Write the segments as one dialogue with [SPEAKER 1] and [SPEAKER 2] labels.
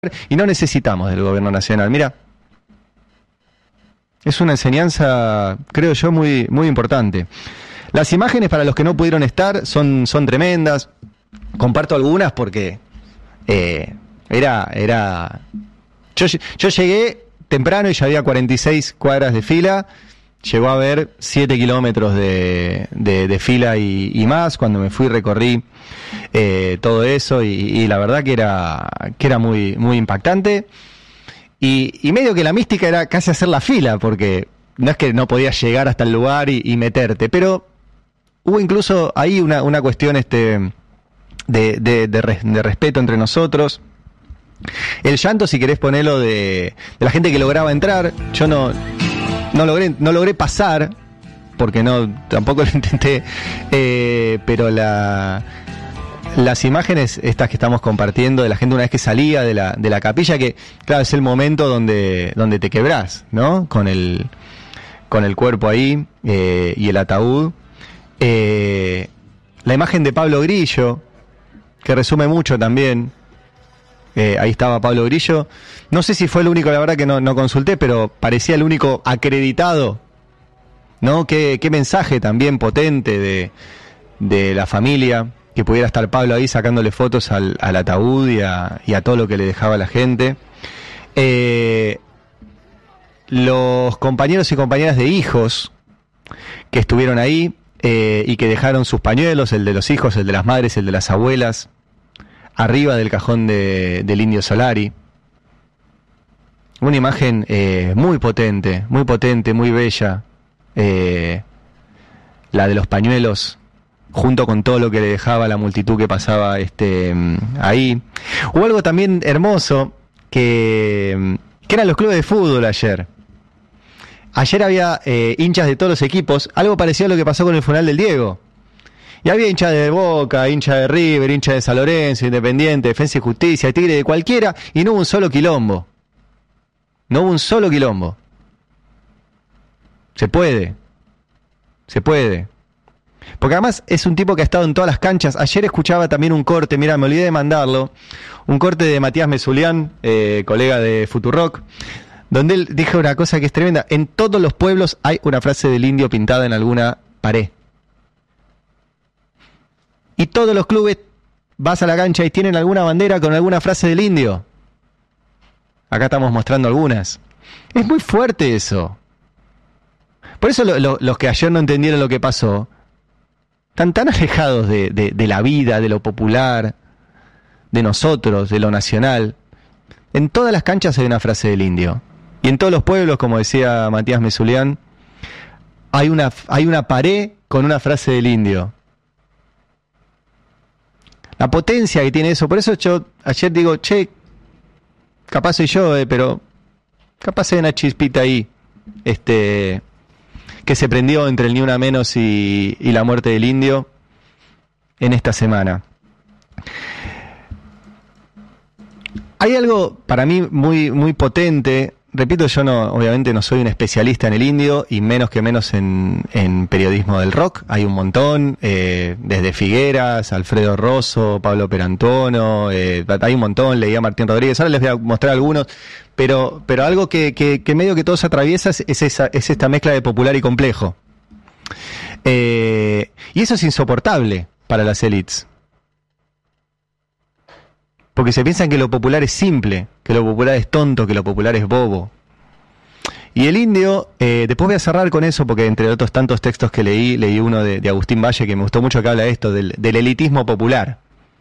[SPEAKER 1] y no necesitamos del gobierno nacional. Mira, es una enseñanza, creo yo, muy, muy importante. Las imágenes, para los que no pudieron estar, son tremendas. Comparto algunas porque yo llegué temprano y ya había 46 cuadras de fila. Llegó a haber 7 kilómetros de fila y más. Cuando me fui recorrí todo eso y la verdad que era muy, muy impactante. Y medio que la mística era casi hacer la fila, porque no es que no podías llegar hasta el lugar y meterte, pero hubo incluso ahí una cuestión de respeto entre nosotros. El llanto, si querés ponerlo, de la gente que lograba entrar. Yo no logré pasar, porque tampoco lo intenté, pero las imágenes estas que estamos compartiendo de la gente una vez que salía de la capilla, que claro, es el momento donde te quebrás, ¿no? Con el cuerpo ahí y el ataúd. La imagen de Pablo Grillo, que resume mucho también. Ahí estaba Pablo Grillo. No sé si fue el único, la verdad que no consulté, pero parecía el único acreditado, ¿no? Qué mensaje también potente de la familia, que pudiera estar Pablo ahí sacándole fotos al ataúd y a todo lo que le dejaba la gente. Los compañeros y compañeras de hijos que estuvieron ahí y que dejaron sus pañuelos, el de los hijos, el de las madres, el de las abuelas, arriba del cajón del Indio Solari. Una imagen muy potente, muy bella. La de los pañuelos, junto con todo lo que le dejaba la multitud que pasaba ahí. Hubo algo también hermoso que eran los clubes de fútbol ayer. Ayer había hinchas de todos los equipos, algo parecido a lo que pasó con el funeral del Diego. Y había hinchas de Boca, hinchas de River, hinchas de San Lorenzo, Independiente, Defensa y Justicia, Tigre, de cualquiera, y no hubo un solo quilombo. No hubo un solo quilombo. Se puede. Porque además es un tipo que ha estado en todas las canchas. Ayer escuchaba también un corte, mira, me olvidé de mandarlo, un corte de Matías Mezulián, colega de Futurock, donde él dijo una cosa que es tremenda. En todos los pueblos hay una frase del Indio pintada en alguna pared. Y todos los clubes, vas a la cancha y tienen alguna bandera con alguna frase del Indio. Acá estamos mostrando algunas. Es muy fuerte eso. Por eso los que ayer no entendieron lo que pasó, están tan alejados de la vida, de lo popular, de nosotros, de lo nacional. En todas las canchas hay una frase del Indio. Y en todos los pueblos, como decía Matías Mezulián, hay una pared con una frase del Indio. La potencia que tiene eso. Por eso yo ayer digo, capaz soy yo, pero capaz hay una chispita ahí, que se prendió entre el Ni Una Menos y la muerte del Indio en esta semana. Hay algo para mí muy, muy potente. Repito, yo obviamente no soy un especialista en el Indio, y menos en periodismo del rock. Hay un montón, desde Figueras, Alfredo Rosso, Pablo Perantono, hay un montón, leía a Martín Rodríguez. Ahora les voy a mostrar algunos, pero algo que medio que todos atraviesa es esta mezcla de popular y complejo. Y eso es insoportable para las élites. Porque se piensan que lo popular es simple, que lo popular es tonto, que lo popular es bobo. Y el Indio, después voy a cerrar con eso, porque entre otros tantos textos que leí uno de Agustín Valle, que me gustó mucho, que habla de esto, del elitismo popular.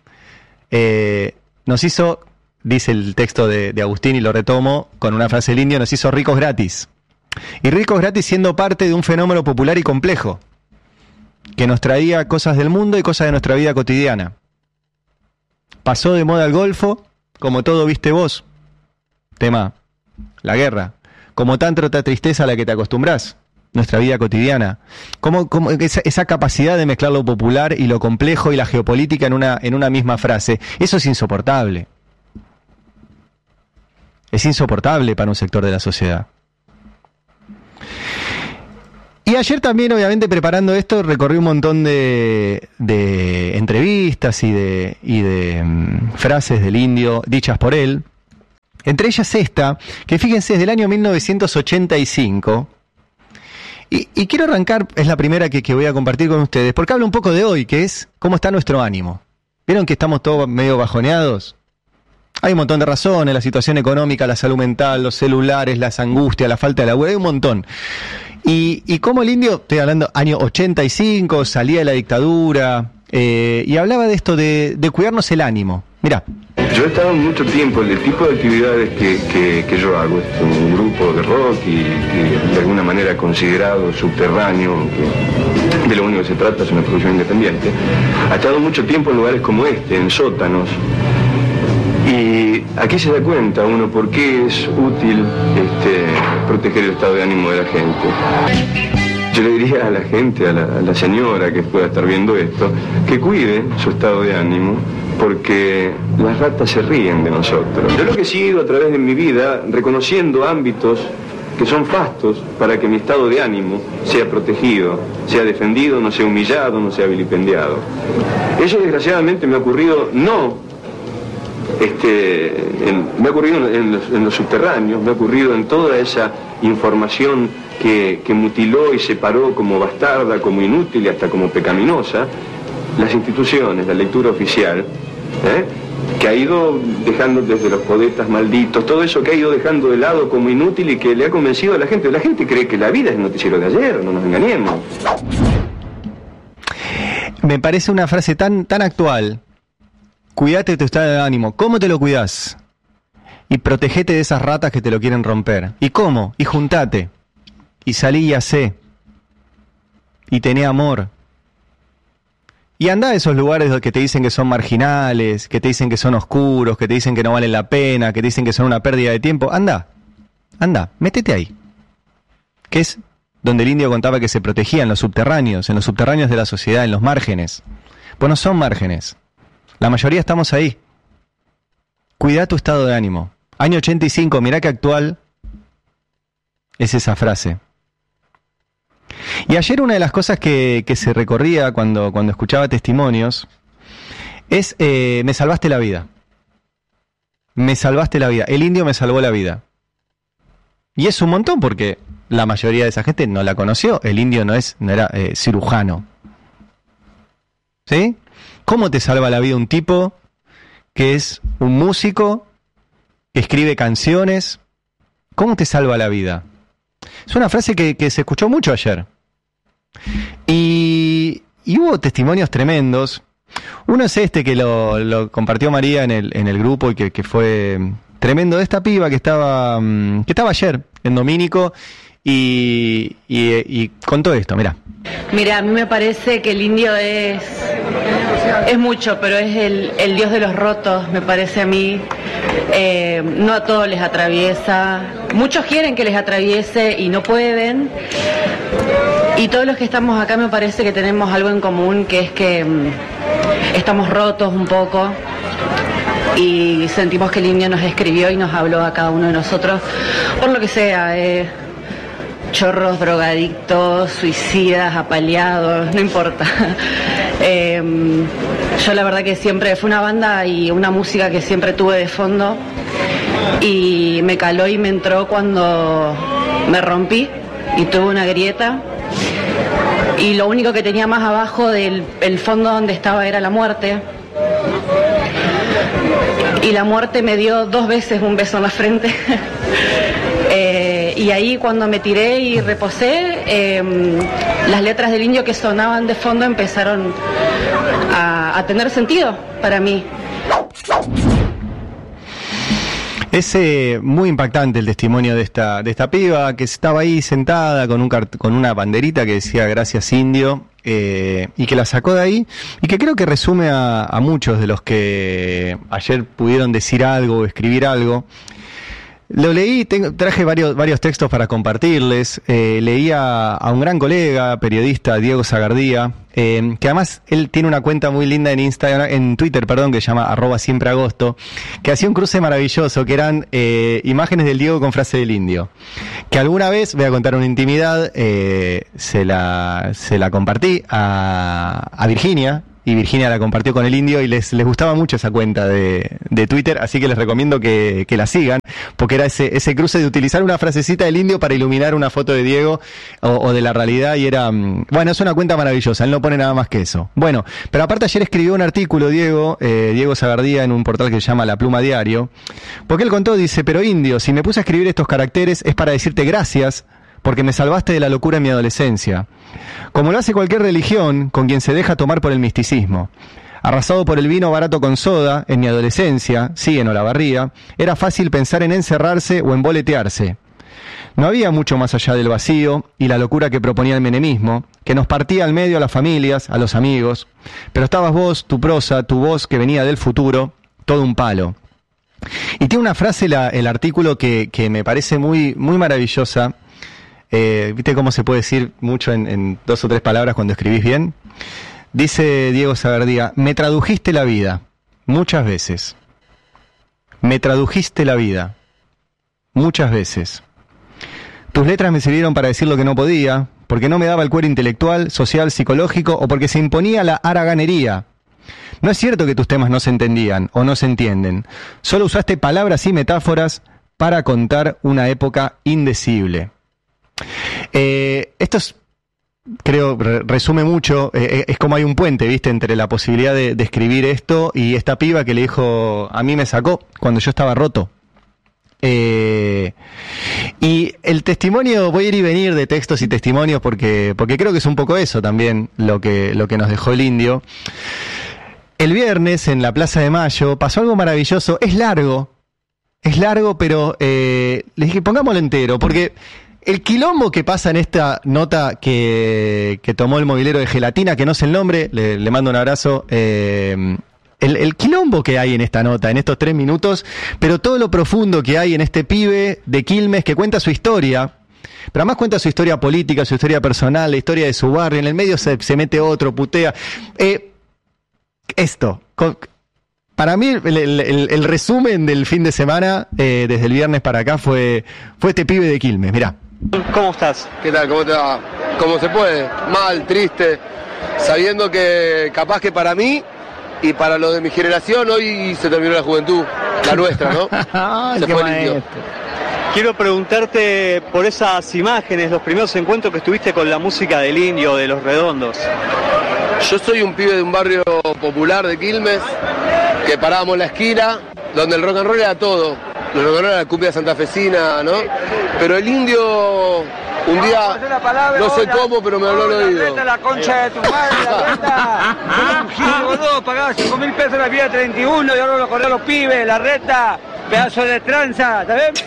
[SPEAKER 1] Nos hizo, dice el texto de Agustín, y lo retomo con una frase del Indio, nos hizo ricos gratis. Y ricos gratis siendo parte de un fenómeno popular y complejo, que nos traía cosas del mundo y cosas de nuestra vida cotidiana. Pasó de moda el golfo, como todo viste vos. Tema, la guerra. Como tanta otra tristeza a la que te acostumbrás. Nuestra vida cotidiana. Como esa capacidad de mezclar lo popular y lo complejo y la geopolítica en una misma frase. Eso es insoportable. Es insoportable para un sector de la sociedad. Y ayer también, obviamente, preparando esto, recorrí un montón de entrevistas y de frases del Indio dichas por él. Entre ellas esta, que fíjense es del año 1985. Y quiero arrancar, es la primera que voy a compartir con ustedes, porque habla un poco de hoy, que es cómo está nuestro ánimo. ¿Vieron que estamos todos medio bajoneados? Hay un montón de razones, la situación económica, la salud mental, los celulares, las angustias, la falta de laburo, hay un montón. Y como el indio, estoy hablando año 85, salía de la dictadura, y hablaba de esto de cuidarnos el ánimo. Mirá.
[SPEAKER 2] Yo he estado mucho tiempo en el tipo de actividades que yo hago. Es un grupo de rock y de alguna manera considerado subterráneo, que de lo único que se trata es una producción independiente. Ha estado mucho tiempo en lugares como este, en sótanos. Y aquí se da cuenta uno por qué es útil proteger el estado de ánimo de la gente. Yo le diría a la gente, a la señora que pueda estar viendo esto, que cuide su estado de ánimo, porque las ratas se ríen de nosotros. Yo lo que he sido a través de mi vida, reconociendo ámbitos que son fastos para que mi estado de ánimo sea protegido, sea defendido, no sea humillado, no sea vilipendiado. Eso desgraciadamente me ha ocurrido me ha ocurrido en los subterráneos, me ha ocurrido en toda esa información que mutiló y separó como bastarda, como inútil y hasta como pecaminosa las instituciones, la lectura oficial, que ha ido dejando desde los poetas malditos, todo eso que ha ido dejando de lado como inútil y que le ha convencido a la gente. La gente cree que la vida es el noticiero de ayer, no nos engañemos.
[SPEAKER 1] Me parece una frase tan actual. Cuídate de tu estado de ánimo. ¿Cómo te lo cuidás? Y protegete de esas ratas que te lo quieren romper. ¿Y cómo? Y juntate. Y salí y hacé. Y tené amor. Y andá a esos lugares que te dicen que son marginales, que te dicen que son oscuros, que te dicen que no valen la pena, que te dicen que son una pérdida de tiempo. Anda, métete ahí. Que es donde el indio contaba que se protegían los subterráneos, en los subterráneos de la sociedad, en los márgenes. Pues no son márgenes. La mayoría estamos ahí. Cuidá tu estado de ánimo. Año 85, mirá qué actual es esa frase. Y ayer una de las cosas que se recorría cuando escuchaba testimonios es me salvaste la vida. Me salvaste la vida. El indio me salvó la vida. Y es un montón porque la mayoría de esa gente no la conoció. El indio no era cirujano. ¿Sí? ¿Cómo te salva la vida un tipo que es un músico, que escribe canciones? ¿Cómo te salva la vida? Es una frase que se escuchó mucho ayer. Y hubo testimonios tremendos. Uno es que lo compartió María en el grupo y que fue tremendo, de esta piba que estaba ayer en Domínico y contó esto, mirá.
[SPEAKER 3] Mira, a mí me parece que el indio es mucho, pero es el dios de los rotos, me parece a mí. No a todos les atraviesa. Muchos quieren que les atraviese y no pueden. Y todos los que estamos acá me parece que tenemos algo en común, que es que estamos rotos un poco y sentimos que el indio nos escribió y nos habló a cada uno de nosotros, por lo que sea, chorros, drogadictos, suicidas, apaleados, no importa. Yo la verdad que siempre fue una banda y una música que siempre tuve de fondo y me caló y me entró cuando me rompí y tuve una grieta y lo único que tenía más abajo del fondo donde estaba era la muerte. Y la muerte me dio 2 veces un beso en la frente. Y ahí cuando me tiré y reposé, las letras del indio que sonaban de fondo empezaron a tener sentido para mí.
[SPEAKER 1] Es muy impactante el testimonio de esta piba que estaba ahí sentada con una banderita que decía gracias indio, y que la sacó de ahí y que creo que resume a muchos de los que ayer pudieron decir algo o escribir algo. Lo leí, traje varios textos para compartirles. Leí a un gran colega, periodista, Diego Zagardía, que además él tiene una cuenta muy linda en Twitter, que se llama @siempreagosto, que hacía un cruce maravilloso, que eran imágenes del Diego con frase del indio. Que alguna vez, voy a contar una intimidad, se la compartí a Virginia, y Virginia la compartió con el Indio y les gustaba mucho esa cuenta de Twitter, así que les recomiendo que la sigan, porque era ese cruce de utilizar una frasecita del Indio para iluminar una foto de Diego o de la realidad, y era, bueno, es una cuenta maravillosa, él no pone nada más que eso. Bueno, pero aparte ayer escribió un artículo Diego Sagardía, en un portal que se llama La Pluma Diario, porque él contó, dice: pero Indio, si me puse a escribir estos caracteres es para decirte gracias, porque me salvaste de la locura en mi adolescencia. Como lo hace cualquier religión con quien se deja tomar por el misticismo. Arrasado por el vino barato con soda, en mi adolescencia, sí, en Olavarría, era fácil pensar en encerrarse o en boletearse. No había mucho más allá del vacío y la locura que proponía el menemismo, que nos partía al medio a las familias, a los amigos. Pero estabas vos, tu prosa, tu voz que venía del futuro, todo un palo. Y tiene una frase el artículo que me parece muy, muy maravillosa. ¿Viste cómo se puede decir mucho en 2 o 3 palabras cuando escribís bien? Dice Diego Sagardía: me tradujiste la vida, muchas veces. Me tradujiste la vida, muchas veces. Tus letras me sirvieron para decir lo que no podía, porque no me daba el cuero intelectual, social, psicológico, o porque se imponía la haraganería. No es cierto que tus temas no se entendían o no se entienden. Solo usaste palabras y metáforas para contar una época indecible. Esto es, creo, resume mucho, es como hay un puente, ¿viste?, entre la posibilidad de escribir esto y esta piba que le dijo: a mí me sacó cuando yo estaba roto. Y el testimonio, voy a ir y venir de textos y testimonios porque creo que es un poco eso también lo que nos dejó el Indio. El viernes en la Plaza de Mayo pasó algo maravilloso. Es largo, pero les dije pongámoslo entero, porque el quilombo que pasa en esta nota que tomó el movilero de Gelatina, que no sé el nombre, le mando un abrazo, el quilombo que hay en esta nota, en estos 3 minutos, pero todo lo profundo que hay en este pibe de Quilmes que cuenta su historia, pero además cuenta su historia política, su historia personal, la historia de su barrio, en el medio se mete otro, putea. Para mí el resumen del fin de semana, desde el viernes para acá, fue este pibe de Quilmes. Mirá.
[SPEAKER 4] ¿Cómo estás?
[SPEAKER 5] ¿Qué tal? ¿Cómo te va? ¿Cómo se puede? Mal, triste, sabiendo que capaz que para mí y para los de mi generación hoy se terminó la juventud, la nuestra, ¿no? Se fue el Indio.
[SPEAKER 4] Quiero preguntarte por esas imágenes, los primeros encuentros que estuviste con la música del Indio, de Los Redondos.
[SPEAKER 5] Yo soy un pibe de un barrio popular de Quilmes, que parábamos en la esquina, donde el rock and roll era todo. El rock and roll era la cumbia santafesina, ¿no? Pero el Indio, un día, no sé cómo, pero me habló al oído.
[SPEAKER 6] La concha de tu madre, la reta. Yo pagaba 5.000 pesos la vida 31 y ahora lo corré a los pibes, la reta, pedazo de tranza, ¿está bien?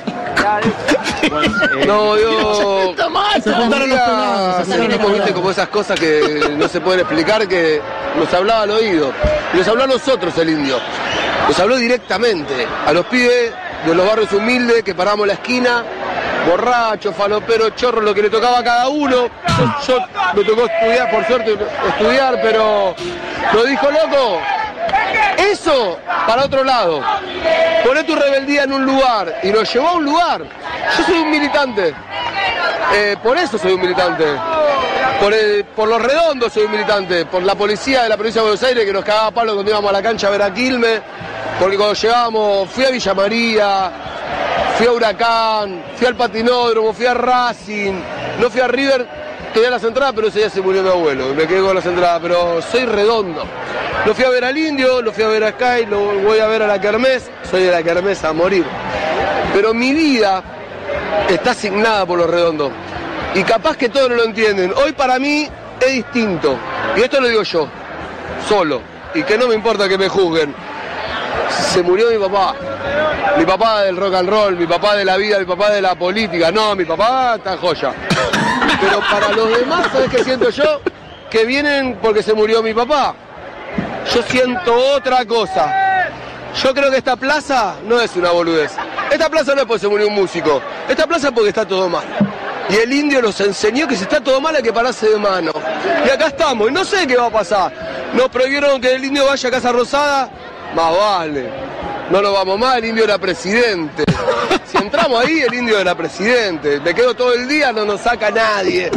[SPEAKER 5] No, yo... Sentimos, viste, como esas cosas que no se pueden explicar, que nos hablaba al oído. Y nos habló a nosotros el Indio. Nos habló directamente a los pibes de los barrios humildes que paramos la esquina, borrachos, faloperos, chorros, lo que le tocaba a cada uno. Yo me tocó estudiar, por suerte, pero nos dijo: loco, eso para otro lado. Poné tu rebeldía en un lugar. Y nos llevó a un lugar. Yo soy un militante. Por eso soy un militante. Por Los Redondos soy un militante. Por la policía de la provincia de Buenos Aires que nos cagaba a palo cuando íbamos a la cancha a ver a Quilmes. Porque cuando llegábamos, fui a Villa María, fui a Huracán, fui al Patinódromo, fui a Racing, no fui a River, tenía las entradas, pero ese día se murió mi abuelo, y me quedé con las entradas, pero soy redondo. Lo fui a ver al Indio, lo fui a ver a Sky, lo voy a ver a la Kermés, soy de la Kermés a morir. Pero mi vida está asignada por Los Redondos, y capaz que todos no lo entienden. Hoy para mí es distinto, y esto lo digo yo, solo, y que no me importa que me juzguen. Se murió mi papá del rock and roll, mi papá de la vida, mi papá de la política. No, mi papá está joya. Pero para los demás, ¿sabes qué siento yo? Que vienen porque se murió mi papá. Yo siento otra cosa. Yo creo que esta plaza no es una boludez. Esta plaza no es porque se murió un músico. Esta plaza es porque está todo mal. Y el Indio nos enseñó que si está todo mal hay que pararse de mano. Y acá estamos, y no sé qué va a pasar. Nos prohibieron que el Indio vaya a Casa Rosada. Más vale, no nos vamos más, el Indio era presidente. Si entramos ahí, el Indio era presidente. Me quedo todo el día, no nos saca nadie.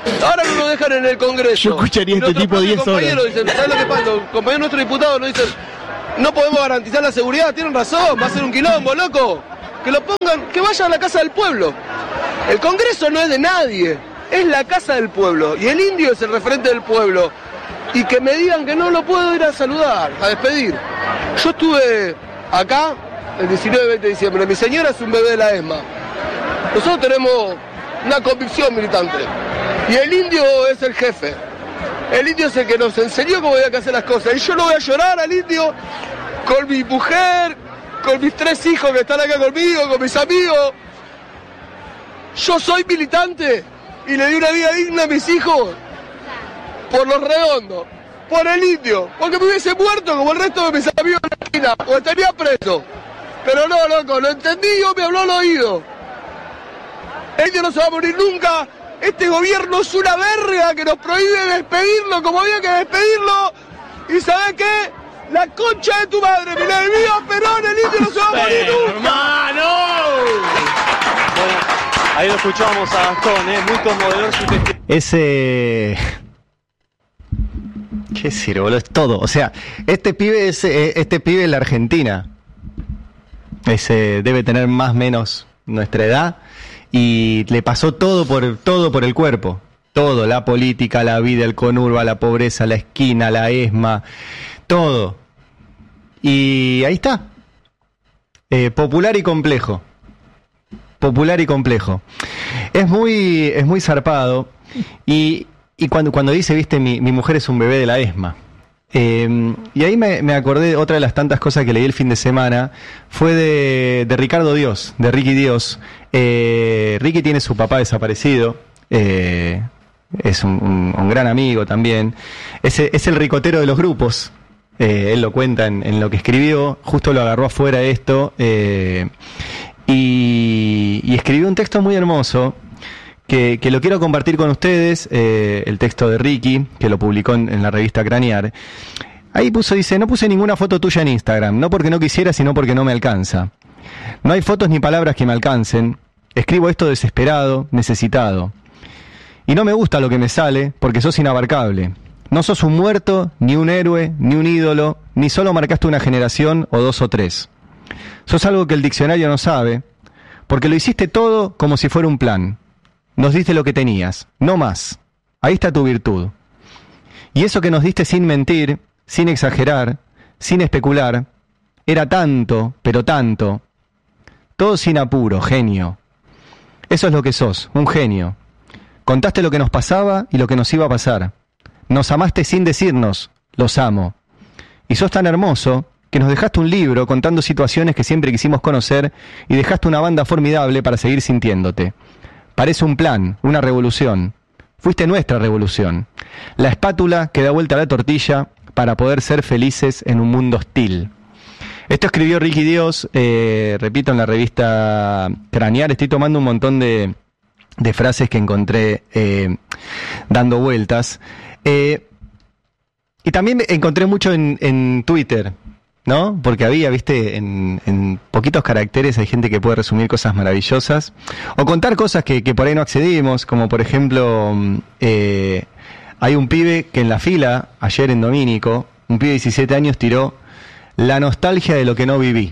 [SPEAKER 5] Ahora no nos dejan en el Congreso.
[SPEAKER 7] Yo escucharía
[SPEAKER 5] Y
[SPEAKER 7] este
[SPEAKER 5] nuestros
[SPEAKER 7] tipo 10
[SPEAKER 5] propios
[SPEAKER 7] horas.
[SPEAKER 5] compañeros dicen, ¿sabes lo que pasa? Los compañeros nuestros diputados nos dicen, no podemos garantizar la seguridad, tienen razón, va a ser un quilombo, loco. Que lo pongan, que vayan a la casa del pueblo. El Congreso no es de nadie, es la casa del pueblo. Y el indio es el referente del pueblo. Y que me digan que no lo puedo ir a saludar, a despedir. Yo estuve acá el 19 y 20 de diciembre. Mi señora es un bebé de la ESMA. Nosotros tenemos una convicción militante. Y el indio es el jefe. El indio es el que nos enseñó cómo había que hacer las cosas. Y yo no voy a llorar al indio con mi mujer, con mis 3 hijos que están acá conmigo, con mis amigos. Yo soy militante y le di una vida digna a mis hijos por los redondos, por el indio, porque me hubiese muerto como el resto de mis amigos en la esquina, o estaría preso. Pero no, loco, lo entendí, yo me habló al oído. El indio no se va a morir nunca. Este gobierno es una verga que nos prohíbe despedirlo como había que despedirlo. ¿Y sabes qué? La concha de tu madre, mi enemigo Perón, el indio no se va a morir nunca.
[SPEAKER 4] Bueno, ahí lo escuchamos a Gastón, muy conmovedor su testimonio.
[SPEAKER 1] Ese... ¿Qué decir, boludo? Es todo. O sea, este pibe es la Argentina. Debe tener más o menos nuestra edad. Y le pasó todo por el cuerpo. Todo, la política, la vida, el conurba, la pobreza, la esquina, la ESMA, todo. Y ahí está. Popular y complejo. Popular y complejo. Es muy zarpado. Y cuando dice, viste, mi mujer es un bebé de la ESMA. Y ahí me acordé, otra de las tantas cosas que leí el fin de semana fue de Ricardo Dios, de Ricky Dios. Ricky tiene su papá desaparecido, es un gran amigo también, es el ricotero de los grupos, él lo cuenta en lo que escribió, justo lo agarró afuera esto, y escribió un texto muy hermoso que lo quiero compartir con ustedes, el texto de Ricky, que lo publicó en la revista Cranear. Ahí dice, no puse ninguna foto tuya en Instagram, no porque no quisiera, sino porque no me alcanza. No hay fotos ni palabras que me alcancen. Escribo esto desesperado, necesitado. Y no me gusta lo que me sale, porque sos inabarcable. No sos un muerto, ni un héroe, ni un ídolo, ni solo marcaste una generación o 2 o 3. Sos algo que el diccionario no sabe, porque lo hiciste todo como si fuera un plan. Nos diste lo que tenías, no más. Ahí está tu virtud. Y eso que nos diste sin mentir, sin exagerar, sin especular, era tanto, pero tanto. Todo sin apuro, genio. Eso es lo que sos, un genio. Contaste lo que nos pasaba y lo que nos iba a pasar. Nos amaste sin decirnos, los amo. Y sos tan hermoso que nos dejaste un libro contando situaciones que siempre quisimos conocer y dejaste una banda formidable para seguir sintiéndote. Parece un plan, una revolución. Fuiste nuestra revolución. La espátula que da vuelta a la tortilla para poder ser felices en un mundo hostil. Esto escribió Ricky Dios, repito, en la revista Cranear. Estoy tomando un montón de frases que encontré dando vueltas. Y también encontré mucho en Twitter, ¿no? Porque había, viste, en poquitos caracteres hay gente que puede resumir cosas maravillosas o contar cosas que por ahí no accedimos, como por ejemplo hay un pibe que en la fila ayer en Domínico, un pibe de 17 años tiró la nostalgia de lo que no viví.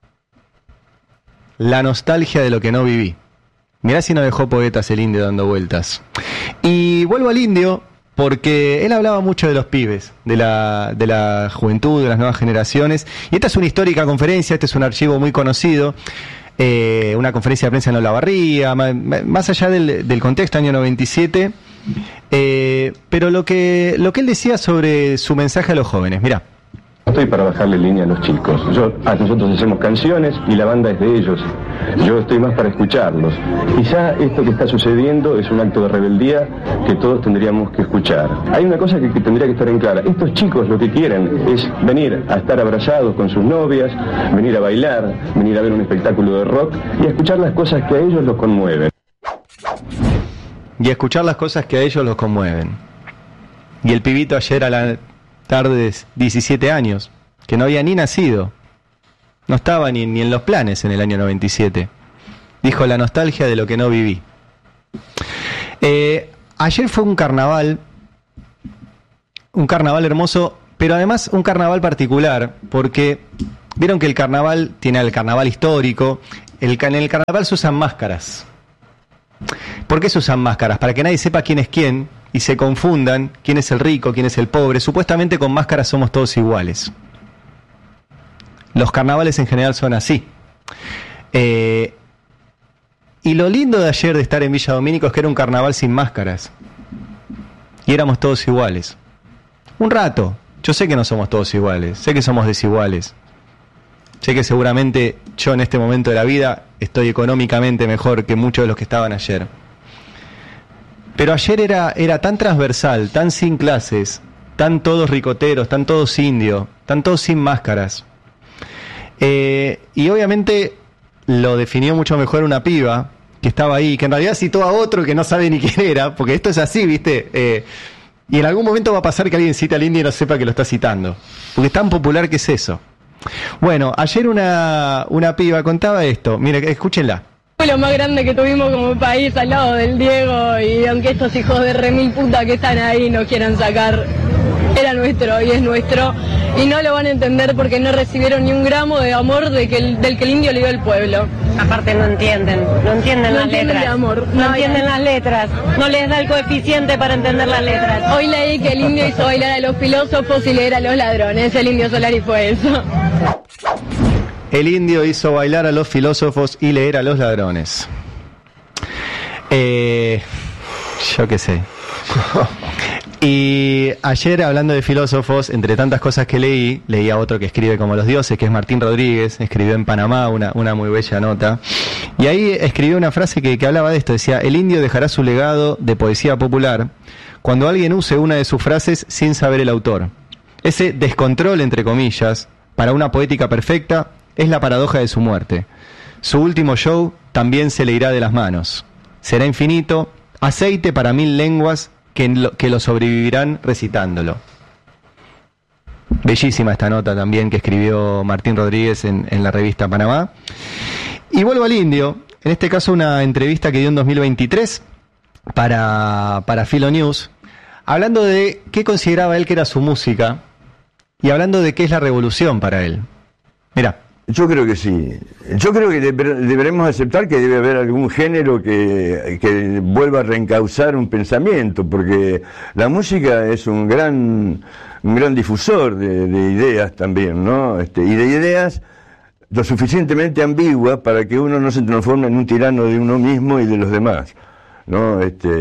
[SPEAKER 1] La nostalgia de lo que no viví. Mirá si no dejó poetas el indio dando vueltas. Y vuelvo al indio porque él hablaba mucho de los pibes, de la juventud, de las nuevas generaciones. Y esta es una histórica conferencia, este es un archivo muy conocido, una conferencia de prensa en Olavarría, más allá del contexto, año 97. Pero lo que él decía sobre su mensaje a los jóvenes, mirá.
[SPEAKER 2] Estoy para bajarle línea a los chicos. Nosotros hacemos canciones y la banda es de ellos. Yo estoy más para escucharlos. Quizá esto que está sucediendo es un acto de rebeldía que todos tendríamos que escuchar. Hay una cosa que tendría que estar en clara. Estos chicos lo que quieren es venir a estar abrazados con sus novias, venir a bailar, venir a ver un espectáculo de rock y a escuchar las cosas que a ellos los conmueven.
[SPEAKER 1] Y a escuchar las cosas que a ellos los conmueven. Y el pibito ayer a la tarde, 17 años, que no había ni nacido, no estaba ni en los planes en el año 97, dijo la nostalgia de lo que no viví. ayer fue un carnaval hermoso, pero además un carnaval particular, porque vieron que el carnaval tiene el carnaval histórico, en el carnaval se usan máscaras. ¿Por qué se usan máscaras? Para que nadie sepa quién es quién y se confundan quién es el rico, quién es el pobre. Supuestamente con máscaras somos todos iguales. Los carnavales en general son así. Y lo lindo de ayer de estar en Villa Domínico es que era un carnaval sin máscaras. Y éramos todos iguales. Un rato. Yo sé que no somos todos iguales. Sé que somos desiguales. Sé que seguramente yo en este momento de la vida estoy económicamente mejor que muchos de los que estaban ayer. Pero ayer era tan transversal, tan sin clases, tan todos ricoteros, tan todos indios, tan todos sin máscaras. Y obviamente lo definió mucho mejor una piba que estaba ahí, que en realidad citó a otro que no sabe ni quién era, porque esto es así, ¿viste? Y en algún momento va a pasar que alguien cite al indio y no sepa que lo está citando, porque es tan popular que es eso. Bueno, ayer una piba contaba esto, mire, escúchenla.
[SPEAKER 7] Fue lo más grande que tuvimos como país al lado del Diego, y aunque estos hijos de remil puta que están ahí nos quieran sacar, era nuestro y es nuestro, y no lo van a entender porque no recibieron ni un gramo de amor del que el indio le dio al pueblo.
[SPEAKER 8] Aparte no entienden las letras.
[SPEAKER 7] El amor.
[SPEAKER 8] No entienden las letras, no les da el coeficiente para entender las letras.
[SPEAKER 7] Hoy leí que el indio hizo bailar a los filósofos y leer a los ladrones, el Indio Solari fue eso.
[SPEAKER 1] El indio hizo bailar a los filósofos y leer a los ladrones. Yo qué sé. Y ayer, hablando de filósofos, entre tantas cosas que leí a otro que escribe como los dioses, que es Martín Rodríguez, escribió en Panamá una muy bella nota, y ahí escribió una frase que hablaba de esto, decía: el indio dejará su legado de poesía popular cuando alguien use una de sus frases sin saber el autor. Ese descontrol, entre comillas, para una poética perfecta, es la paradoja de su muerte. Su último show también se le irá de las manos. Será infinito, aceite para 1000 lenguas que lo sobrevivirán recitándolo. Bellísima esta nota también que escribió Martín Rodríguez en la revista Panamá. Y vuelvo al indio, en este caso una entrevista que dio en 2023 para Filo News, hablando de qué consideraba él que era su música y hablando de qué es la revolución para él. Mirá.
[SPEAKER 9] Yo creo que sí. Yo creo que deberemos aceptar que debe haber algún género que vuelva a reencauzar un pensamiento, porque la música es un gran difusor de ideas también, ¿no? Y de ideas lo suficientemente ambiguas para que uno no se transforme en un tirano de uno mismo y de los demás, ¿no?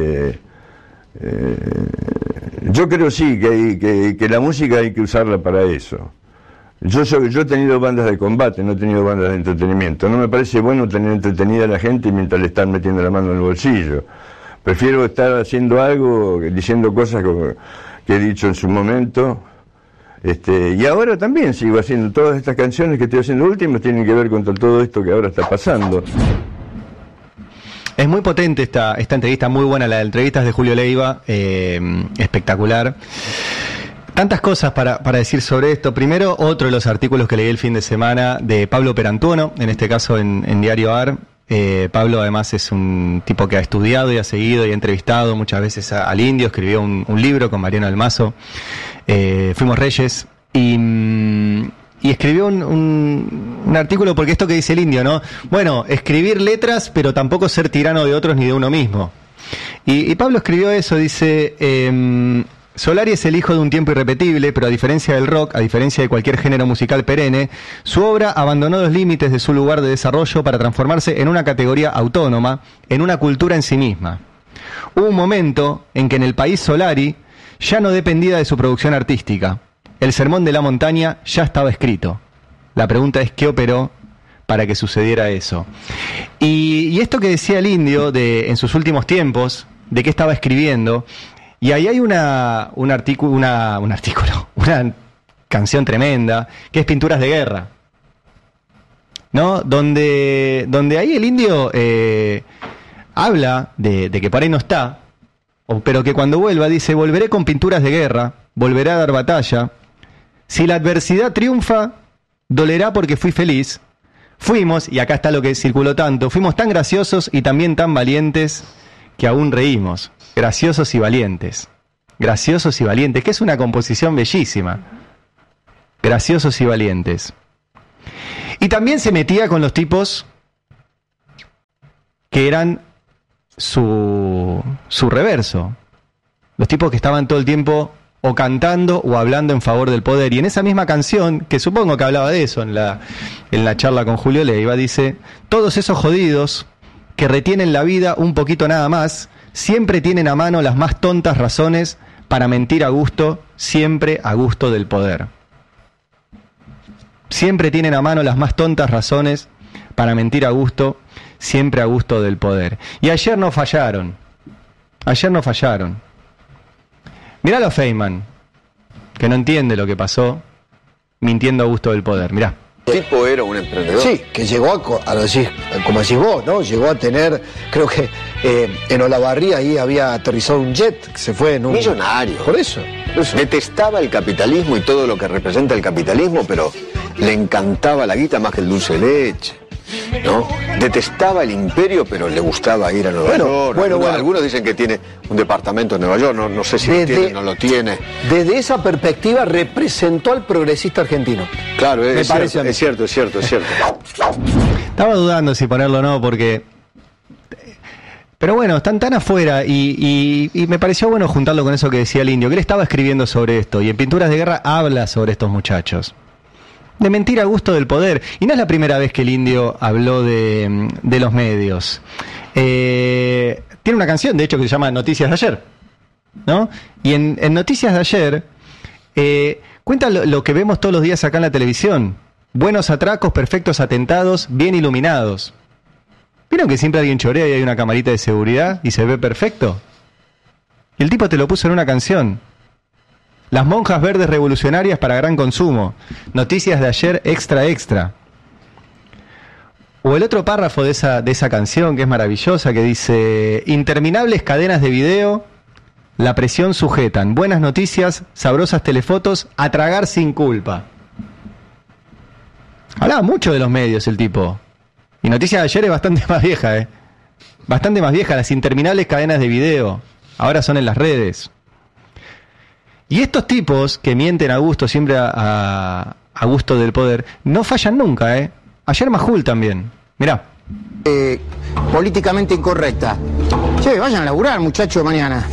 [SPEAKER 9] Yo creo sí que la música hay que usarla para eso. Yo he tenido bandas de combate, no he tenido bandas de entretenimiento. No me parece bueno tener entretenida a la gente mientras le están metiendo la mano en el bolsillo. Prefiero estar haciendo algo, diciendo cosas que he dicho en su momento. Y ahora también sigo haciendo todas estas canciones que estoy haciendo últimas, tienen que ver con todo esto que ahora está pasando.
[SPEAKER 1] Es muy potente esta entrevista, muy buena, la de entrevistas de Julio Leiva, espectacular. Tantas cosas para decir sobre esto. Primero, otro de los artículos que leí el fin de semana de Pablo Perantuono, en este caso en Diario AR. Pablo además es un tipo que ha estudiado y ha seguido y ha entrevistado muchas veces al indio, escribió un libro con Mariano Almazo, Fuimos Reyes, y escribió un artículo, porque esto que dice el indio, ¿no? Bueno, escribir letras, pero tampoco ser tirano de otros ni de uno mismo. Y Pablo escribió eso, dice... Solari es el hijo de un tiempo irrepetible, pero a diferencia del rock, a diferencia de cualquier género musical perenne, su obra abandonó los límites de su lugar de desarrollo para transformarse en una categoría autónoma, en una cultura en sí misma. Hubo un momento en que en el país Solari ya no dependía de su producción artística. El sermón de la montaña ya estaba escrito. La pregunta es ¿qué operó para que sucediera eso? Y esto que decía el indio en sus últimos tiempos, de qué estaba escribiendo... Y ahí hay una canción tremenda, que es Pinturas de Guerra, ¿no? Donde ahí el indio habla de que por ahí no está, pero que cuando vuelva dice: volveré con pinturas de guerra, volveré a dar batalla. Si la adversidad triunfa, dolerá porque fui feliz. Fuimos, y acá está lo que circuló tanto, fuimos tan graciosos y también tan valientes que aún reímos. Graciosos y valientes. Graciosos y valientes, que es una composición bellísima. Graciosos y valientes. Y también se metía con los tipos que eran su reverso. Los tipos que estaban todo el tiempo o cantando o hablando en favor del poder. Y en esa misma canción, que supongo que hablaba de eso en la charla con Julio Leiva, dice: todos esos jodidos que retienen la vida un poquito nada más, siempre tienen a mano las más tontas razones para mentir a gusto, siempre a gusto del poder. Siempre tienen a mano las más tontas razones para mentir a gusto, siempre a gusto del poder. Y ayer no fallaron. Ayer no fallaron. Mirá a Feynman, que no entiende lo que pasó, mintiendo a gusto del poder. Mirá.
[SPEAKER 10] El tipo era un emprendedor.
[SPEAKER 11] Sí, que llegó a decir, como decís vos, ¿no? Llegó a tener, creo que en Olavarría ahí había aterrizado un jet que se fue en un...
[SPEAKER 10] Millonario.
[SPEAKER 11] Por eso.
[SPEAKER 10] Detestaba el capitalismo y todo lo que representa el capitalismo, pero le encantaba la guita más que el dulce de leche, ¿no? Detestaba el imperio, pero le gustaba ir a Nueva York. Bueno. Algunos dicen que tiene un departamento en Nueva York, no sé si lo tiene o no lo tiene.
[SPEAKER 11] Desde esa perspectiva representó al progresista argentino.
[SPEAKER 10] Claro, es cierto.
[SPEAKER 1] Estaba dudando si ponerlo o no, porque... Pero bueno, están tan afuera y me pareció bueno juntarlo con eso que decía el Indio, que él estaba escribiendo sobre esto, y en Pinturas de Guerra habla sobre estos muchachos. De mentir a gusto del poder. Y no es la primera vez que el Indio habló de los medios. Tiene una canción, de hecho, que se llama Noticias de Ayer, ¿no? Y en Noticias de Ayer cuenta lo que vemos todos los días acá en la televisión. Buenos atracos, perfectos atentados, bien iluminados. ¿Vieron que siempre alguien chorea y hay una camarita de seguridad y se ve perfecto? Y el tipo te lo puso en una canción. Las monjas verdes revolucionarias para gran consumo. Noticias de Ayer extra. O el otro párrafo de esa canción, que es maravillosa, que dice: interminables cadenas de video, la presión sujetan. Buenas noticias, sabrosas telefotos, a tragar sin culpa. Hablaba mucho de los medios el tipo. Y Noticias de Ayer es bastante más vieja, Bastante más vieja. Las interminables cadenas de video ahora son en las redes. Y estos tipos que mienten a gusto, siempre a gusto del poder, no fallan nunca, Ayer Majul también. Mirá.
[SPEAKER 11] Políticamente incorrecta. Che, vayan a laburar, muchachos, mañana.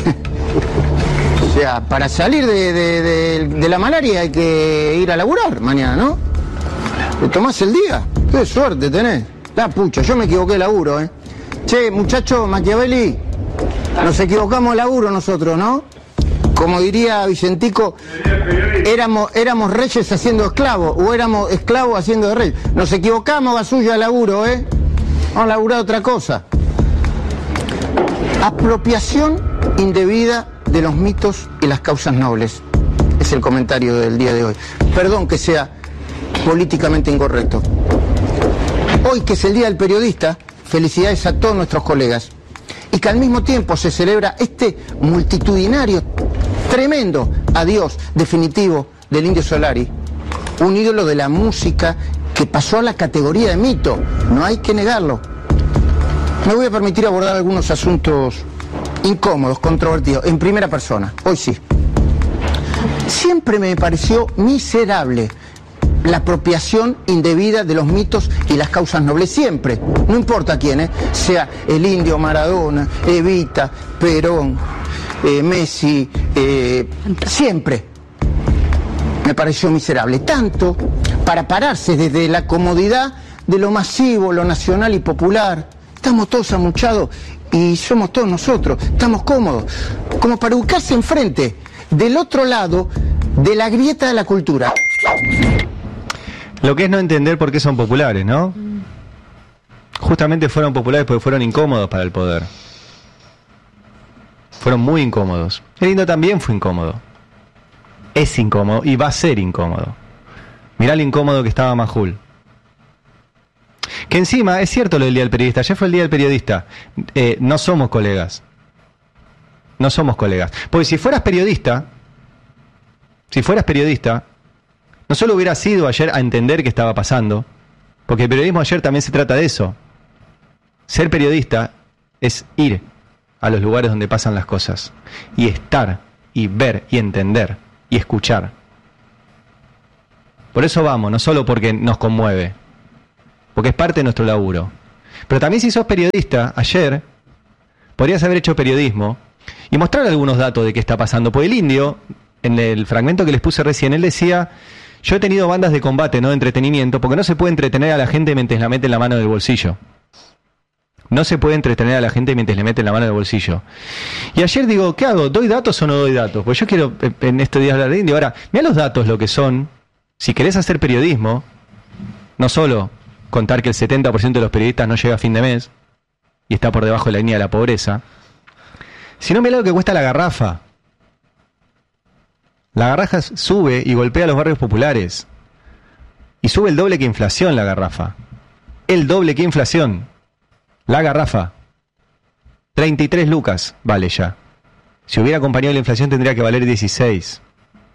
[SPEAKER 11] O sea, para salir de la malaria hay que ir a laburar mañana, ¿no? Te tomás el día. Qué suerte tenés. La pucha, yo me equivoqué de laburo, Che, muchachos, Machiavelli, nos equivocamos de laburo nosotros, ¿no? Como diría Vicentico, éramos reyes haciendo esclavos, o éramos esclavos haciendo de reyes. Nos equivocamos, Gasulla, de laburo, Vamos a laburar otra cosa. Apropiación indebida de los mitos y las causas nobles. Es el comentario del día de hoy. Perdón que sea políticamente incorrecto. Hoy, que es el Día del Periodista, felicidades a todos nuestros colegas. Y que al mismo tiempo se celebra este multitudinario, tremendo adiós definitivo del Indio Solari, un ídolo de la música que pasó a la categoría de mito, no hay que negarlo. Me voy a permitir abordar algunos asuntos incómodos, controvertidos, en primera persona, hoy sí. Siempre me pareció miserable la apropiación indebida de los mitos y las causas nobles, siempre, no importa quién, sea el Indio, Maradona, Evita, Perón, Messi, siempre me pareció miserable, tanto para pararse desde la comodidad de lo masivo, lo nacional y popular. Estamos todos amuchados y somos todos nosotros, estamos cómodos, como para ubicarse enfrente, del otro lado de la grieta de la cultura.
[SPEAKER 1] Lo que es no entender por qué son populares, ¿no? Justamente fueron populares porque fueron incómodos para el poder. Fueron muy incómodos. El Indio también fue incómodo. Es incómodo y va a ser incómodo. Mirá lo incómodo que estaba Majul. Que encima, es cierto lo del Día del Periodista. Ayer fue el Día del Periodista. No somos colegas. No somos colegas. Porque si fueras periodista, no solo hubieras ido ayer a entender qué estaba pasando, porque el periodismo ayer también se trata de eso. Ser periodista es ir a los lugares donde pasan las cosas. Y estar, y ver, y entender, y escuchar. Por eso vamos, no solo porque nos conmueve, porque es parte de nuestro laburo. Pero también si sos periodista, ayer podrías haber hecho periodismo y mostrar algunos datos de qué está pasando. Porque el indio, en el fragmento que les puse recién, él decía: yo he tenido bandas de combate, no de entretenimiento, porque no se puede entretener a la gente mientras la mete en la mano del bolsillo. No se puede entretener a la gente mientras le meten la mano en el bolsillo. Y ayer digo, ¿qué hago? ¿Doy datos o no doy datos? Pues yo quiero en estos días hablar de indio. Ahora, mirá los datos lo que son. Si querés hacer periodismo, no solo contar que el 70% de los periodistas no llega a fin de mes y está por debajo de la línea de la pobreza, sino mirá lo que cuesta la garrafa. La garrafa sube y golpea a los barrios populares. Y sube el doble que inflación la garrafa. El doble que inflación. La garrafa. 33 lucas vale ya. Si hubiera acompañado la inflación tendría que valer 16.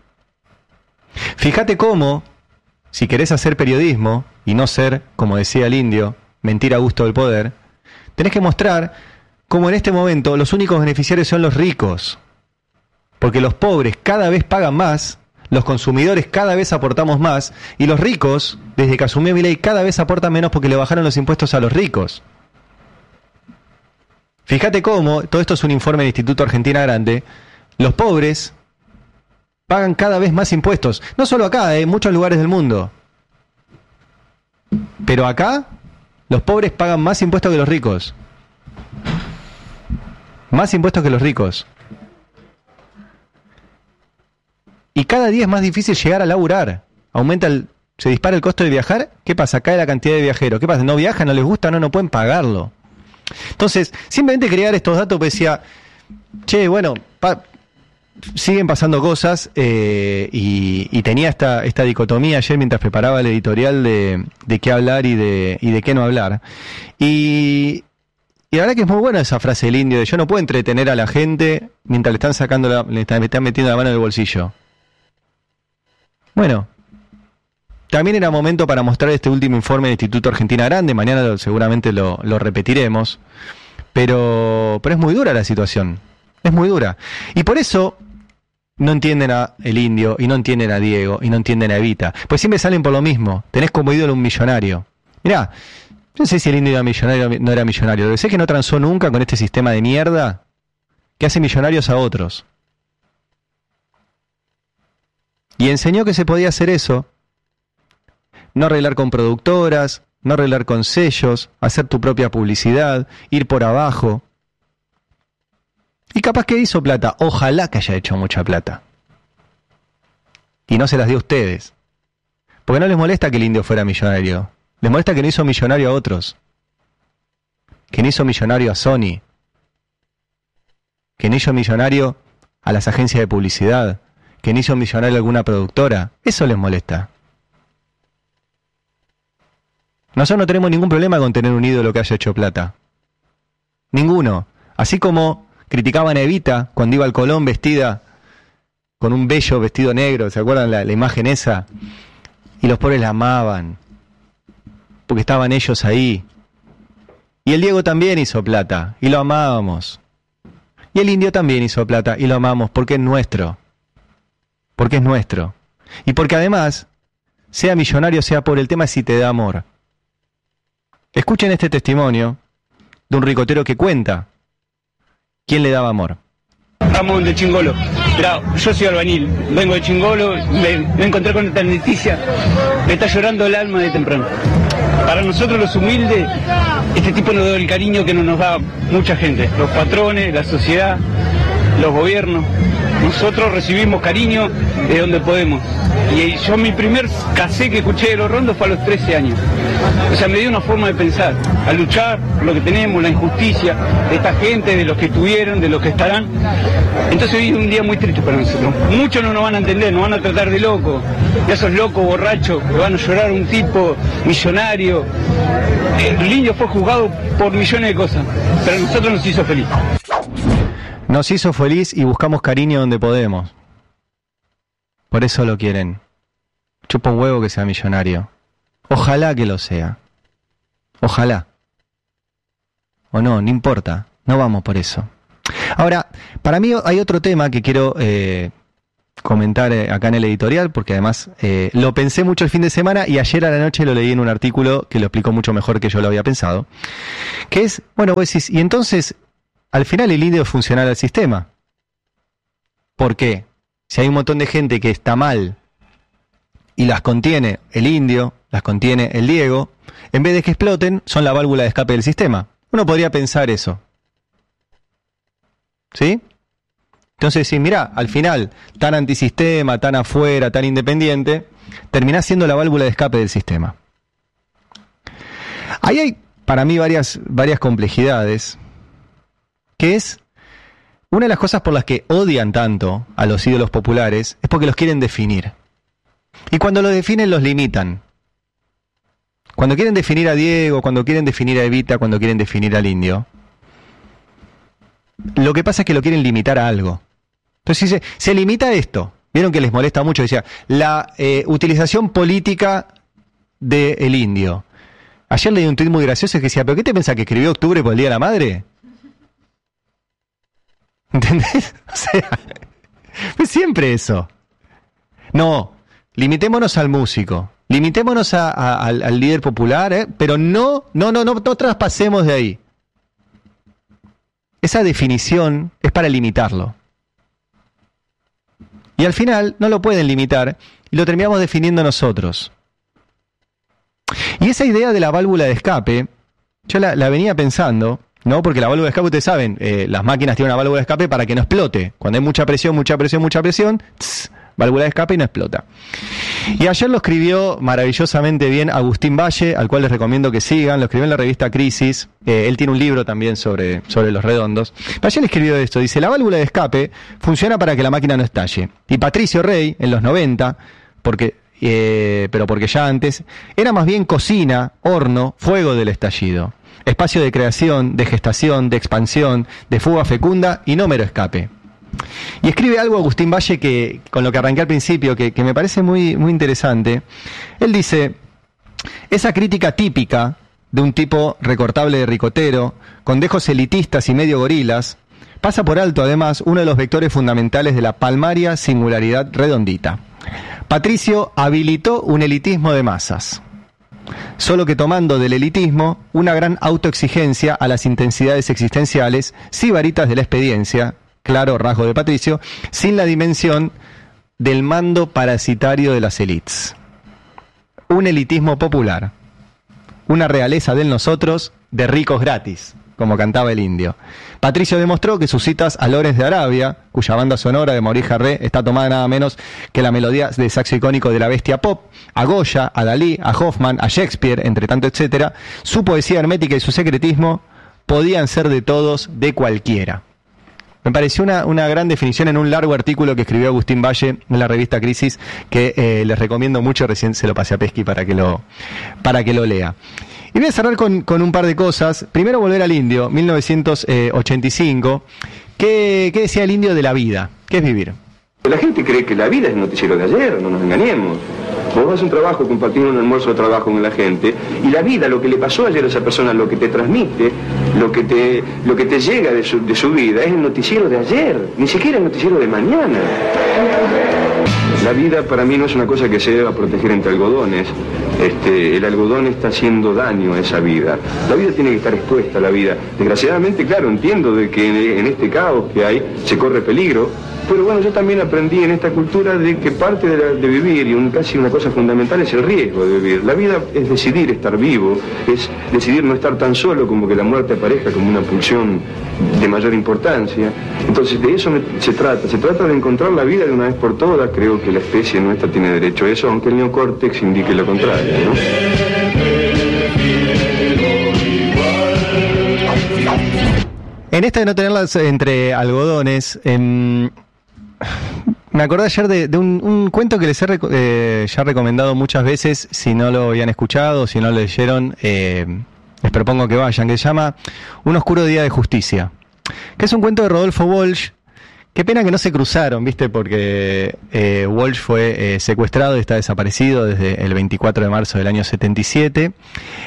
[SPEAKER 1] Fíjate cómo, si querés hacer periodismo y no ser, como decía el indio, mentir a gusto del poder, tenés que mostrar cómo en este momento los únicos beneficiarios son los ricos. Porque los pobres cada vez pagan más, los consumidores cada vez aportamos más, y los ricos, desde que asumió Milei, cada vez aportan menos porque le bajaron los impuestos a los ricos. Fíjate cómo, todo esto es un informe del Instituto Argentina Grande, los pobres pagan cada vez más impuestos. No solo acá, en muchos lugares del mundo. Pero acá, los pobres pagan más impuestos que los ricos. Más impuestos que los ricos. Y cada día es más difícil llegar a laburar. Se dispara el costo de viajar. ¿Qué pasa? Cae la cantidad de viajeros. ¿Qué pasa? ¿No viajan? ¿No les gusta? No pueden pagarlo. Entonces, simplemente quería dar estos datos, porque decía, che, bueno, siguen pasando cosas, y tenía esta dicotomía ayer mientras preparaba el editorial de qué hablar y de qué no hablar. Y la verdad que es muy buena esa frase del indio de yo no puedo entretener a la gente mientras le están metiendo la mano en el bolsillo. Bueno, también era momento para mostrar este último informe del Instituto Argentina Grande. Mañana seguramente lo repetiremos. Pero es muy dura la situación. Es muy dura. Y por eso no entienden a el indio, y no entienden a Diego, y no entienden a Evita. Pues siempre salen por lo mismo. Tenés como ídolo un millonario. Mirá, no sé si el indio era millonario o no era millonario. Lo que sé es que no transó nunca con este sistema de mierda que hace millonarios a otros. Y enseñó que se podía hacer eso. No arreglar con productoras, no arreglar con sellos, hacer tu propia publicidad, ir por abajo. Y capaz que hizo plata, ojalá que haya hecho mucha plata. Y no se las dio a ustedes. Porque no les molesta que el indio fuera millonario. Les molesta que no hizo millonario a otros. Que no hizo millonario a Sony. Que no hizo millonario a las agencias de publicidad. Que no hizo millonario a alguna productora. Eso les molesta. Nosotros no tenemos ningún problema con tener un ídolo que haya hecho plata. Ninguno. Así como criticaban a Evita cuando iba al Colón vestida con un bello vestido negro, ¿se acuerdan la imagen esa? Y los pobres la amaban, porque estaban ellos ahí. Y el Diego también hizo plata, y lo amábamos. Y el indio también hizo plata, y lo amamos, porque es nuestro. Porque es nuestro. Y porque además, sea millonario, sea pobre, el tema es si te da amor. Escuchen este testimonio de un ricotero que cuenta quién le daba amor.
[SPEAKER 12] Ramón de Chingolo. Mirá, yo soy albañil, vengo de Chingolo, me encontré con esta noticia, me está llorando el alma de temprano. Para nosotros los humildes, este tipo nos da el cariño que no nos da mucha gente, los patrones, la sociedad, los gobiernos. Nosotros recibimos cariño de donde podemos. Y yo mi primer casé que escuché de Los Rondos fue a los 13 años. O sea, me dio una forma de pensar, a luchar por lo que tenemos, la injusticia de esta gente, de los que estuvieron, de los que estarán. Entonces hoy es un día muy triste para nosotros. Muchos no nos van a entender, nos van a tratar de locos, de esos locos borrachos que van a llorar un tipo millonario. El indio fue juzgado por millones de cosas, pero a nosotros nos hizo feliz.
[SPEAKER 1] Nos hizo feliz y buscamos cariño donde podemos. Por eso lo quieren. Chupa un huevo que sea millonario. Ojalá que lo sea. Ojalá. O no, no importa. No vamos por eso. Ahora, para mí hay otro tema que quiero comentar acá en el editorial, porque además lo pensé mucho el fin de semana y ayer a la noche lo leí en un artículo que lo explicó mucho mejor que yo lo había pensado, que es, bueno, vos decís, y entonces, al final el indio es funcional al sistema. ¿Por qué? Si hay un montón de gente que está mal y las contiene el indio, las contiene el Diego, en vez de que exploten, son la válvula de escape del sistema. Uno podría pensar eso. ¿Sí? Entonces, sí, mirá, al final, tan antisistema, tan afuera, tan independiente, terminás siendo la válvula de escape del sistema. Ahí hay, para mí, varias complejidades, que es, una de las cosas por las que odian tanto a los ídolos populares, es porque los quieren definir. Y cuando los definen, los limitan. Cuando quieren definir a Diego, cuando quieren definir a Evita, cuando quieren definir al indio, lo que pasa es que lo quieren limitar a algo. Entonces se limita a esto. Vieron que les molesta mucho, decía, la utilización política del indio. Ayer leí un tuit muy gracioso que decía, ¿pero qué te pensás que escribió Octubre por el Día de la Madre? ¿Entendés? O sea, es siempre eso. No, limitémonos al músico, limitémonos al líder popular, pero no traspasemos de ahí. Esa definición es para limitarlo. Y al final no lo pueden limitar y lo terminamos definiendo nosotros. Y esa idea de la válvula de escape, yo la venía pensando, ¿no? Porque la válvula de escape, ustedes saben, las máquinas tienen una válvula de escape para que no explote. Cuando hay mucha presión, válvula de escape y no explota. Y ayer lo escribió maravillosamente bien Agustín Valle, al cual les recomiendo que sigan, lo escribió en la revista Crisis, él tiene un libro también sobre los redondos. Valle le escribió esto, dice, la válvula de escape funciona para que la máquina no estalle. Y Patricio Rey, en los 90, pero porque ya antes, era más bien cocina, horno, fuego del estallido. Espacio de creación, de gestación, de expansión, de fuga fecunda y no mero escape. Y escribe algo Agustín Valle que con lo que arranqué al principio, que me parece muy, muy interesante. Él dice, esa crítica típica de un tipo recortable de ricotero, con dejos elitistas y medio gorilas, pasa por alto además uno de los vectores fundamentales de la palmaria singularidad redondita. Patricio habilitó un elitismo de masas, solo que tomando del elitismo una gran autoexigencia a las intensidades existenciales, sibaritas de la expediencia, claro rasgo de Patricio, sin la dimensión del mando parasitario de las élites. Un elitismo popular, una realeza del nosotros de ricos gratis, como cantaba el indio. Patricio demostró que sus citas a Lores de Arabia, cuya banda sonora de Maurice Jarre está tomada nada menos que la melodía de saxo icónico de la bestia pop, a Goya, a Dalí, a Hoffman, a Shakespeare, entre tanto etcétera, su poesía hermética y su secretismo podían ser de todos, de cualquiera. Me pareció una gran definición en un largo artículo que escribió Agustín Valle en la revista Crisis, que les recomiendo mucho, recién se lo pasé a Pesqui para que lo lea. Y voy a cerrar con un par de cosas. Primero volver al indio, 1985. ¿Qué decía el indio de la vida? ¿Qué es vivir?
[SPEAKER 2] La gente cree que la vida es el noticiero de ayer, no nos engañemos. Vos vas a un trabajo, compartiendo un almuerzo de trabajo con la gente, y la vida, lo que le pasó ayer a esa persona, lo que te transmite, lo que te llega de su vida, es el noticiero de ayer, ni siquiera el noticiero de mañana. La vida para mí no es una cosa que se deba proteger entre algodones. El algodón está haciendo daño a esa vida. La vida tiene que estar expuesta a la vida. Desgraciadamente, claro, entiendo de que en este caos que hay se corre peligro, pero bueno, yo también aprendí en esta cultura de que parte de vivir, y casi una cosa fundamental, es el riesgo de vivir. La vida es decidir estar vivo, es decidir no estar tan solo como que la muerte aparezca como una pulsión de mayor importancia. Entonces de eso se trata de encontrar la vida de una vez por todas. Creo que la especie nuestra tiene derecho a eso, aunque el neocórtex indique lo contrario, ¿no?
[SPEAKER 1] En esta de no tenerlas entre algodones, me acordé ayer de un cuento que les he ya recomendado muchas veces. Si no lo habían escuchado, si no lo leyeron, les propongo que vayan, que se llama Un oscuro día de justicia, que es un cuento de Rodolfo Walsh. Qué pena que no se cruzaron, ¿viste? Porque Walsh fue secuestrado y está desaparecido desde el 24 de marzo del año 77.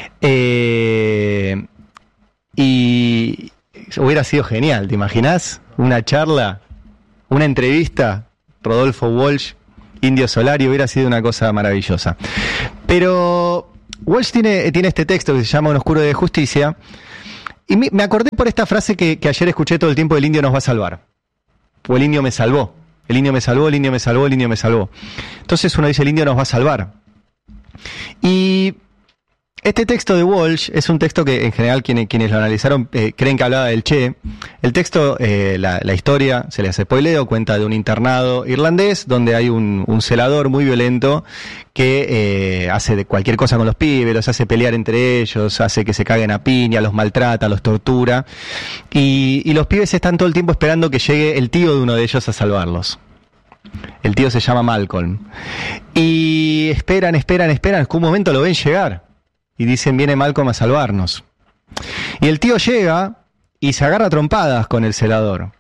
[SPEAKER 1] Y hubiera sido genial, ¿te imaginás? una charla, una entrevista, Rodolfo Walsh, Indio Solari, hubiera sido una cosa maravillosa. Pero Walsh tiene este texto que se llama Un oscuro de justicia, y me acordé por esta frase que ayer escuché todo el tiempo: el indio nos va a salvar, o el indio me salvó, el indio me salvó, el indio me salvó, el indio me salvó. Entonces uno dice, el indio nos va a salvar. Y este texto de Walsh es un texto que en general quienes lo analizaron creen que hablaba del Che. El texto, la historia, se le hace spoileo, cuenta de un internado irlandés donde hay un celador muy violento que hace de cualquier cosa con los pibes, los hace pelear entre ellos, hace que se caguen a piña, los maltrata, los tortura, y los pibes están todo el tiempo esperando que llegue el tío de uno de ellos a salvarlos. El tío se llama Malcolm. Y esperan, en algún momento lo ven llegar. Y dicen, viene Malcolm a salvarnos. Y el tío llega y se agarra a trompadas con el celador.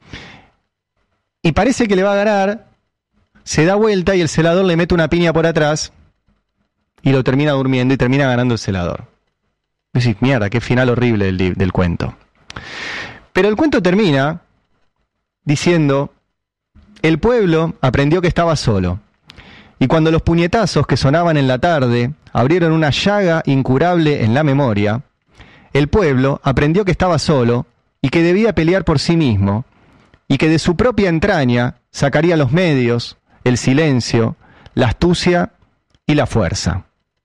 [SPEAKER 1] Y parece que le va a ganar, se da vuelta y el celador le mete una piña por atrás y lo termina durmiendo y termina ganando el celador. Y decís, mierda, qué final horrible del cuento. Pero el cuento termina diciendo, el pueblo aprendió que estaba solo. Y cuando los puñetazos que sonaban en la tarde abrieron una llaga incurable en la memoria, el pueblo aprendió que estaba solo y que debía pelear por sí mismo, y que de su propia entraña sacaría los medios, el silencio, la astucia y la fuerza.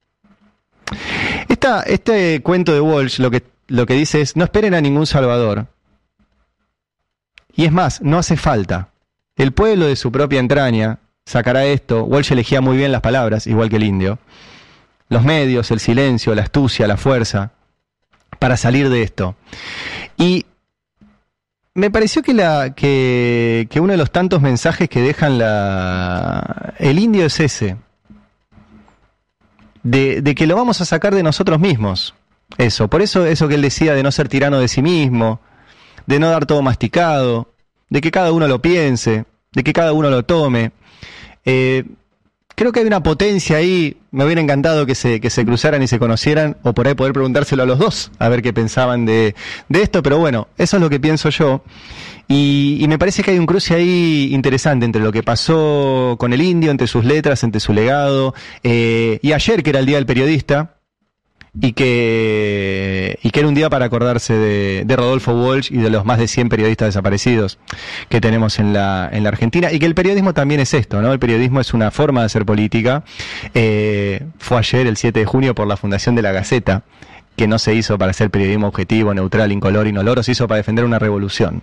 [SPEAKER 1] Este cuento de Walsh lo que dice es, no esperen a ningún salvador. Y es más, no hace falta. El pueblo de su propia entraña sacará esto. Walsh elegía muy bien las palabras, igual que el indio. Los medios, el silencio, la astucia, la fuerza, para salir de esto. Y me pareció que uno de los tantos mensajes que dejan el indio es ese. De que lo vamos a sacar de nosotros mismos. Por eso que él decía de no ser tirano de sí mismo, de no dar todo masticado, de que cada uno lo piense, de que cada uno lo tome. Creo que hay una potencia ahí. Me hubiera encantado que se cruzaran y se conocieran, o por ahí poder preguntárselo a los dos, a ver qué pensaban de esto, pero bueno, eso es lo que pienso yo. Y me parece que hay un cruce ahí interesante entre lo que pasó con el indio, entre sus letras, entre su legado, y ayer, que era el Día del Periodista, y que era un día para acordarse de Rodolfo Walsh y de los más de 100 periodistas desaparecidos que tenemos en la Argentina, y que el periodismo también es esto, ¿no? El periodismo es una forma de hacer política. Fue ayer, el 7 de junio, por la fundación de La Gaceta, que no se hizo para hacer periodismo objetivo, neutral, incolor, inoloro, se hizo para defender una revolución.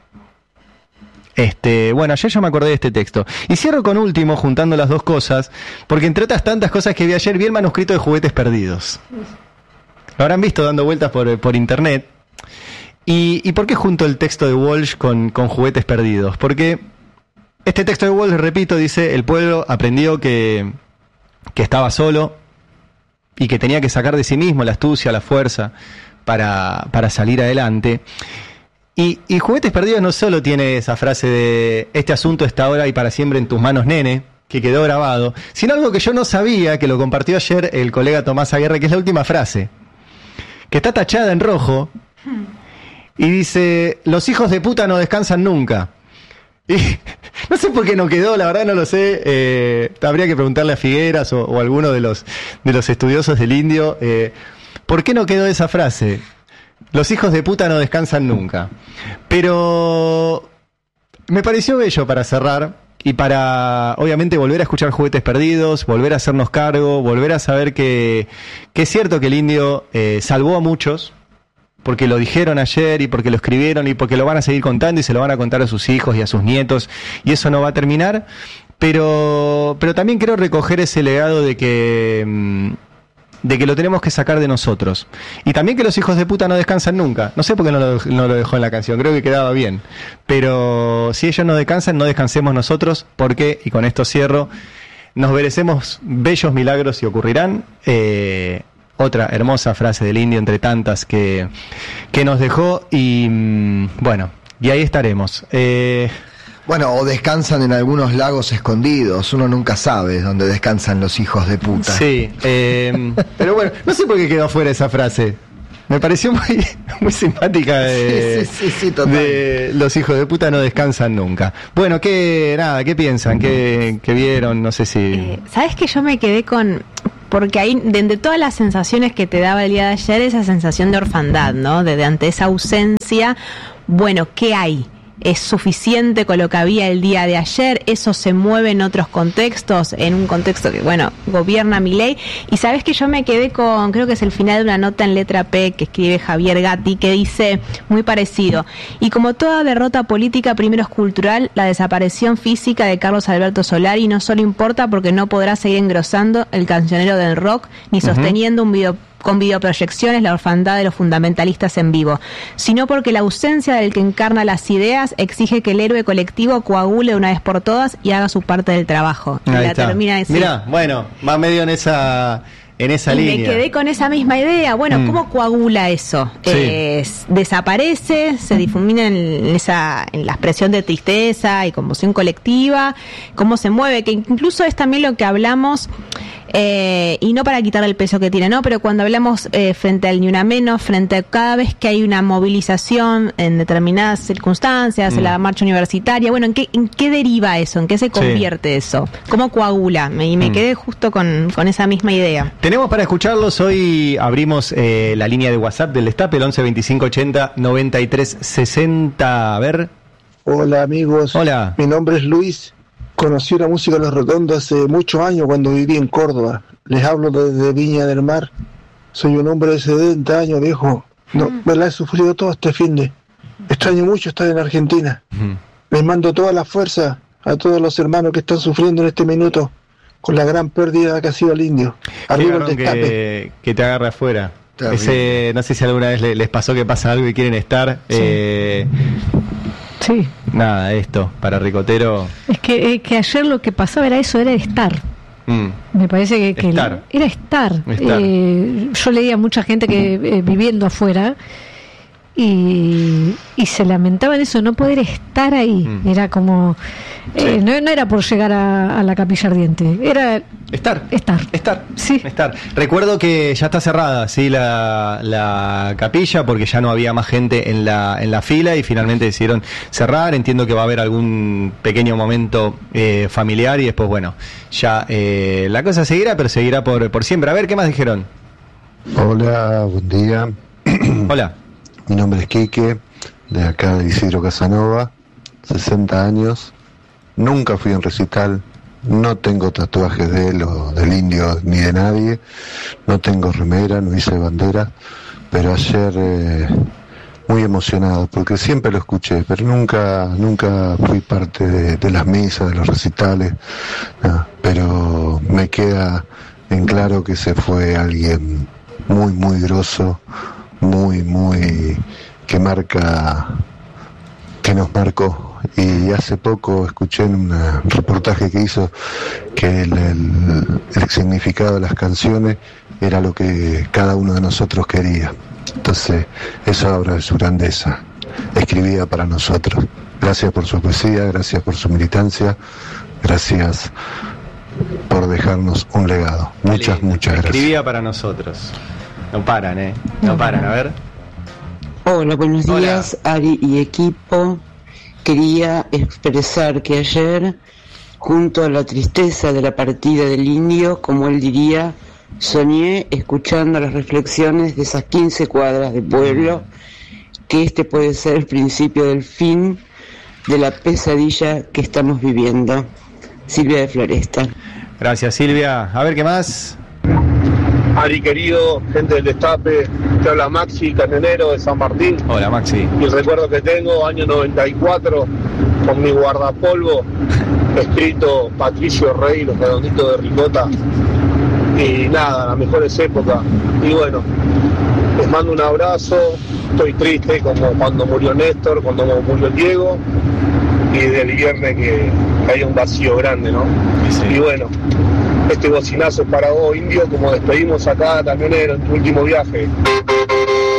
[SPEAKER 1] Bueno, ayer yo me acordé de este texto. Y cierro con último, juntando las dos cosas, porque entre otras tantas cosas que vi ayer, vi el manuscrito de Juguetes Perdidos. Lo habrán visto dando vueltas por internet. ¿Y por qué junto el texto de Walsh con Juguetes Perdidos? Porque este texto de Walsh, repito, dice, el pueblo aprendió que estaba solo y que tenía que sacar de sí mismo la astucia, la fuerza para salir adelante. Y Juguetes Perdidos no solo tiene esa frase de este asunto está ahora y para siempre en tus manos, nene, que quedó grabado, sino algo que yo no sabía, que lo compartió ayer el colega Tomás Aguirre, que es la última frase, que está tachada en rojo y dice, los hijos de puta no descansan nunca. Y no sé por qué no quedó, la verdad no lo sé, habría que preguntarle a Figueras o a alguno de los estudiosos del indio, ¿por qué no quedó esa frase? Los hijos de puta no descansan nunca. Pero me pareció bello para cerrar y para, obviamente, volver a escuchar Juguetes Perdidos, volver a hacernos cargo, volver a saber que es cierto que el indio salvó a muchos, porque lo dijeron ayer y porque lo escribieron y porque lo van a seguir contando y se lo van a contar a sus hijos y a sus nietos, y eso no va a terminar. Pero también quiero recoger ese legado de que lo tenemos que sacar de nosotros. Y también que los hijos de puta no descansan nunca. No sé por qué no lo dejó en la canción, creo que quedaba bien. Pero si ellos no descansan, no descansemos nosotros, porque, y con esto cierro, nos merecemos bellos milagros y ocurrirán. Otra hermosa frase del indio entre tantas que nos dejó, y bueno, y ahí estaremos.
[SPEAKER 13] Bueno, o descansan en algunos lagos escondidos, uno nunca sabe dónde descansan los hijos de puta.
[SPEAKER 1] Sí, pero bueno, no sé por qué quedó fuera esa frase. Me pareció muy simpática
[SPEAKER 13] sí, total.
[SPEAKER 1] de los hijos de puta no descansan nunca. Bueno, ¿qué piensan? ¿Qué vieron? No sé si...
[SPEAKER 14] ¿Sabes que yo me quedé con...? Porque ahí, de todas las sensaciones que te daba el día de ayer, esa sensación de orfandad, ¿no? De ante esa ausencia, bueno, ¿qué hay? ¿Es suficiente con lo que había el día de ayer? ¿Eso se mueve en otros contextos? En un contexto que, bueno, gobierna Milei. Y sabes que yo me quedé con, creo que es el final de una nota en letra P que escribe Javier Gatti, que dice, muy parecido: y como toda derrota política, primero es cultural, la desaparición física de Carlos Alberto Solari no solo importa porque no podrá seguir engrosando el cancionero del rock, ni sosteniendo con videoproyecciones la orfandad de los fundamentalistas en vivo, sino porque la ausencia del que encarna las ideas exige que el héroe colectivo coagule de una vez por todas y haga su parte del trabajo. Y
[SPEAKER 1] ahí
[SPEAKER 14] la
[SPEAKER 1] está.
[SPEAKER 14] termina de decir.
[SPEAKER 1] Mirá, bueno, más medio en esa línea.
[SPEAKER 14] Me quedé con esa misma idea. Bueno, ¿cómo coagula eso?
[SPEAKER 1] Sí.
[SPEAKER 14] Desaparece, se difumina en la expresión de tristeza y conmoción colectiva, cómo se mueve, que incluso es también lo que hablamos, y no para quitarle el peso que tiene, ¿no? Pero cuando hablamos frente al Ni Una Menos, frente a cada vez que hay una movilización en determinadas circunstancias, en la marcha universitaria, bueno, ¿en qué deriva eso? ¿En qué se convierte eso? ¿Cómo coagula? Y me quedé justo con esa misma idea.
[SPEAKER 1] Tenemos para escucharlos, hoy abrimos la línea de WhatsApp del Destape, el 11 25 80 93 60. A ver.
[SPEAKER 15] Hola amigos.
[SPEAKER 1] Hola.
[SPEAKER 15] Mi nombre es Luis. Conocí la música de Los Redondos hace muchos años cuando viví en Córdoba. Les hablo desde Viña del Mar. Soy un hombre de 70 años, viejo. No, me la he sufrido todo este fin de. Extraño mucho estar en Argentina. Les mando toda la fuerza a todos los hermanos que están sufriendo en este minuto con la gran pérdida que ha sido el indio. Arriba el Destape.
[SPEAKER 1] Que te agarre afuera. No sé si alguna vez les pasó que pasa algo y quieren estar.
[SPEAKER 16] Sí.
[SPEAKER 1] Nada, esto, para Ricotero.
[SPEAKER 16] Es que ayer lo que pasaba era estar. Me parece que
[SPEAKER 1] estar.
[SPEAKER 16] Era estar. Yo leía a mucha gente que viviendo afuera y se lamentaba en eso, no poder estar ahí. Era como... no era por llegar a la Capilla Ardiente, era... Estar.
[SPEAKER 1] Sí. Estar. Recuerdo que ya está cerrada, ¿sí? La capilla, porque ya no había más gente en la fila y finalmente decidieron cerrar. Entiendo que va a haber algún pequeño momento familiar y después, bueno, ya la cosa seguirá, pero seguirá por siempre. A ver, ¿qué más dijeron?
[SPEAKER 17] Hola, buen día.
[SPEAKER 1] Hola.
[SPEAKER 17] Mi nombre es Quique, de acá de Isidro Casanova, 60 años. Nunca fui en recital. No tengo tatuajes de él o del indio ni de nadie, no tengo remera, no hice bandera, pero ayer muy emocionado porque siempre lo escuché, pero nunca fui parte de las misas, de los recitales, no, pero me queda en claro que se fue alguien muy grosso, muy que nos marcó. Y hace poco escuché en un reportaje que hizo que el significado de las canciones era lo que cada uno de nosotros quería. Entonces, eso habla de su grandeza. Escribía para nosotros. Gracias por su poesía, gracias por su militancia, gracias por dejarnos un legado. Muchas gracias.
[SPEAKER 1] Escribía para nosotros. No paran, No paran, a ver.
[SPEAKER 18] Hola, buenos días, Ari y equipo. Quería expresar que ayer, junto a la tristeza de la partida del indio, como él diría, soñé escuchando las reflexiones de esas 15 cuadras de pueblo, que este puede ser el principio del fin de la pesadilla que estamos viviendo. Silvia de Floresta.
[SPEAKER 1] Gracias, Silvia. A ver, ¿qué más?
[SPEAKER 19] Ari querido, gente del Destape, te habla Maxi, camionero de San Martín.
[SPEAKER 1] Hola Maxi.
[SPEAKER 19] Y el recuerdo que tengo, año 94, con mi guardapolvo, escrito Patricio Rey, Los Redonditos de Ricota. Y nada, las mejores épocas. Y bueno, les mando un abrazo, estoy triste como cuando murió Néstor, cuando murió Diego. Y del viernes que hay un vacío grande, ¿no? Sí. Y bueno, este bocinazo es para vos, indio, como despedimos acá, camionero, en tu último viaje.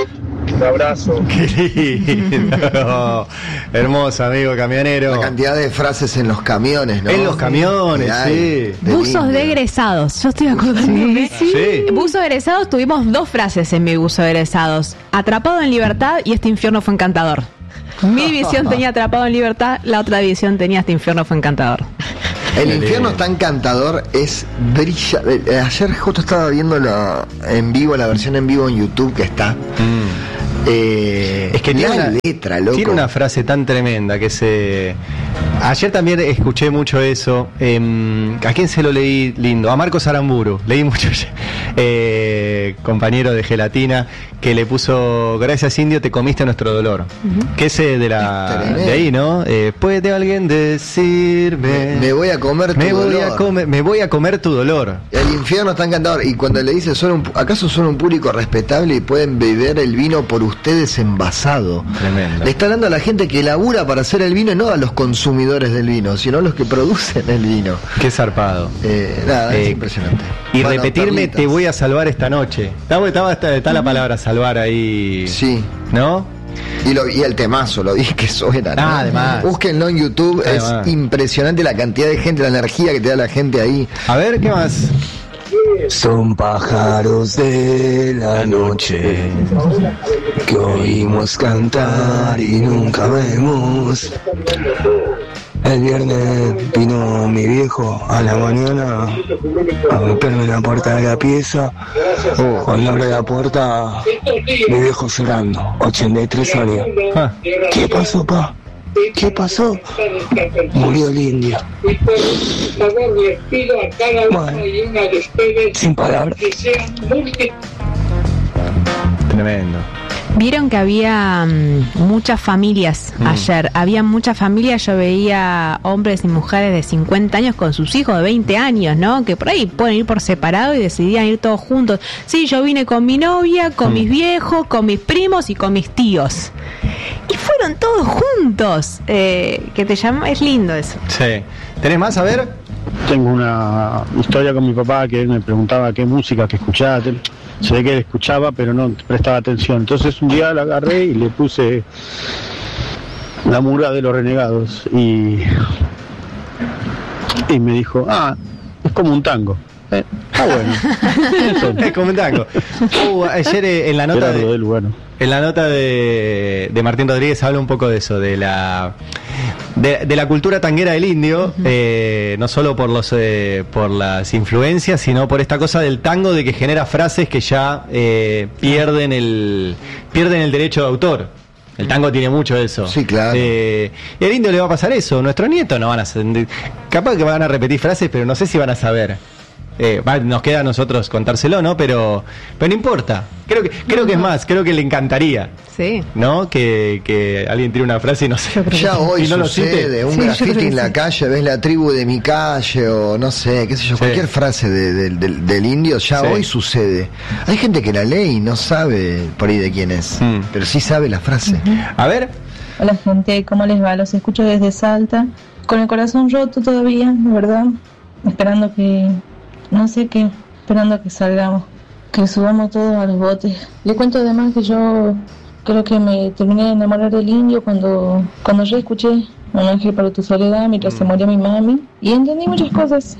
[SPEAKER 19] Un abrazo.
[SPEAKER 1] Qué lindo. Hermoso, amigo camionero.
[SPEAKER 13] La cantidad de frases en los camiones, ¿no?
[SPEAKER 1] En los camiones, sí.
[SPEAKER 14] Buzos de egresados. Yo estoy acordándome.
[SPEAKER 1] Sí.
[SPEAKER 14] Buzo de egresados, tuvimos 2 frases en mi buzo de egresados. Atrapado en libertad y este infierno fue encantador. Mi división tenía atrapado en libertad, la otra división tenía este infierno fue encantador.
[SPEAKER 13] El infierno está encantador, es brilla. Ayer justo estaba viendo en vivo, la versión en vivo en YouTube que está.
[SPEAKER 1] Es que tiene una frase tan tremenda que se... Ayer también escuché mucho eso. ¿A quién se lo leí lindo? A Marcos Aramburu. Leí mucho, compañero de Gelatina, que le puso: gracias indio, te comiste nuestro dolor. Que ese de ahí, ¿no? ¿Puede alguien decirme?
[SPEAKER 13] Me voy a comer tu dolor.
[SPEAKER 1] Me voy a comer tu dolor.
[SPEAKER 13] El infierno está encantador. Y cuando le dice, ¿acaso son un público respetable y pueden beber el vino por ustedes envasado?
[SPEAKER 1] Tremendo.
[SPEAKER 13] Le está dando a la gente que labura para hacer el vino, no a los consumidores del vino, sino a los que producen el vino.
[SPEAKER 1] Qué zarpado.
[SPEAKER 13] Es impresionante.
[SPEAKER 1] Y bueno, repetirme, Carlitos, te voy a salvar esta noche. Está la palabra salvar ahí.
[SPEAKER 13] Sí.
[SPEAKER 1] ¿No?
[SPEAKER 13] Y el temazo, lo dije que suena, ¿no?
[SPEAKER 1] Además.
[SPEAKER 13] Búsquenlo en YouTube, además. Es impresionante la cantidad de gente, la energía que te da la gente ahí.
[SPEAKER 1] A ver, ¿qué más?
[SPEAKER 20] Son pájaros de la noche que oímos cantar y nunca vemos. El viernes vino mi viejo a la mañana a golpearme la puerta de la pieza. Cuando abre la puerta, mi viejo llorando, 83 años. ¿Qué pasó, pa? ¿Qué pasó? Murió el indio. Bueno, sin palabras.
[SPEAKER 1] Tremendo.
[SPEAKER 14] Vieron que había muchas familias ayer. Había muchas familias. Yo veía hombres y mujeres de 50 años con sus hijos de 20 años, ¿no? Que por ahí pueden ir por separado y decidían ir todos juntos. Sí, yo vine con mi novia, con mis viejos, con mis primos y con mis tíos. Y fueron todos juntos. Que te llama, es lindo eso.
[SPEAKER 1] Sí. ¿Tenés más? A ver.
[SPEAKER 21] Tengo una historia con mi papá que él me preguntaba qué música que escuchaba. Se ve que él escuchaba, pero no prestaba atención. Entonces un día la agarré y le puse La Murga de los Renegados. Y me dijo, es como un tango. Bueno.
[SPEAKER 1] Es como un tango. Ayer en la nota en la nota de Martín Rodríguez habla un poco de eso, de la cultura tanguera del indio, no solo por las influencias, sino por esta cosa del tango de que genera frases que ya pierden el derecho de autor. El tango tiene mucho de eso.
[SPEAKER 13] Sí, claro.
[SPEAKER 1] Y al indio le va a pasar eso. Nuestros nietos no van a capaz que van a repetir frases, pero no sé si van a saber. Nos queda a nosotros contárselo, ¿no? Pero no importa. Creo que es más, creo que le encantaría.
[SPEAKER 14] Sí.
[SPEAKER 1] ¿No? Que alguien tire una frase y no sé.
[SPEAKER 13] Ya hoy
[SPEAKER 1] no
[SPEAKER 13] sucede, un grafiti en la calle, ves la tribu de mi calle, o no sé, qué sé yo, cualquier frase del indio, ya hoy sucede. Hay gente que la lee y no sabe por ahí de quién es, pero sí sabe la frase.
[SPEAKER 1] A ver.
[SPEAKER 22] Hola gente, ¿cómo les va? Los escucho desde Salta, con el corazón roto todavía, de verdad, esperando que salgamos, que subamos todos a los botes. Le cuento además que yo creo que me terminé de enamorar del indio cuando yo escuché Un ángel para tu soledad mientras se moría mi mami, y entendí muchas cosas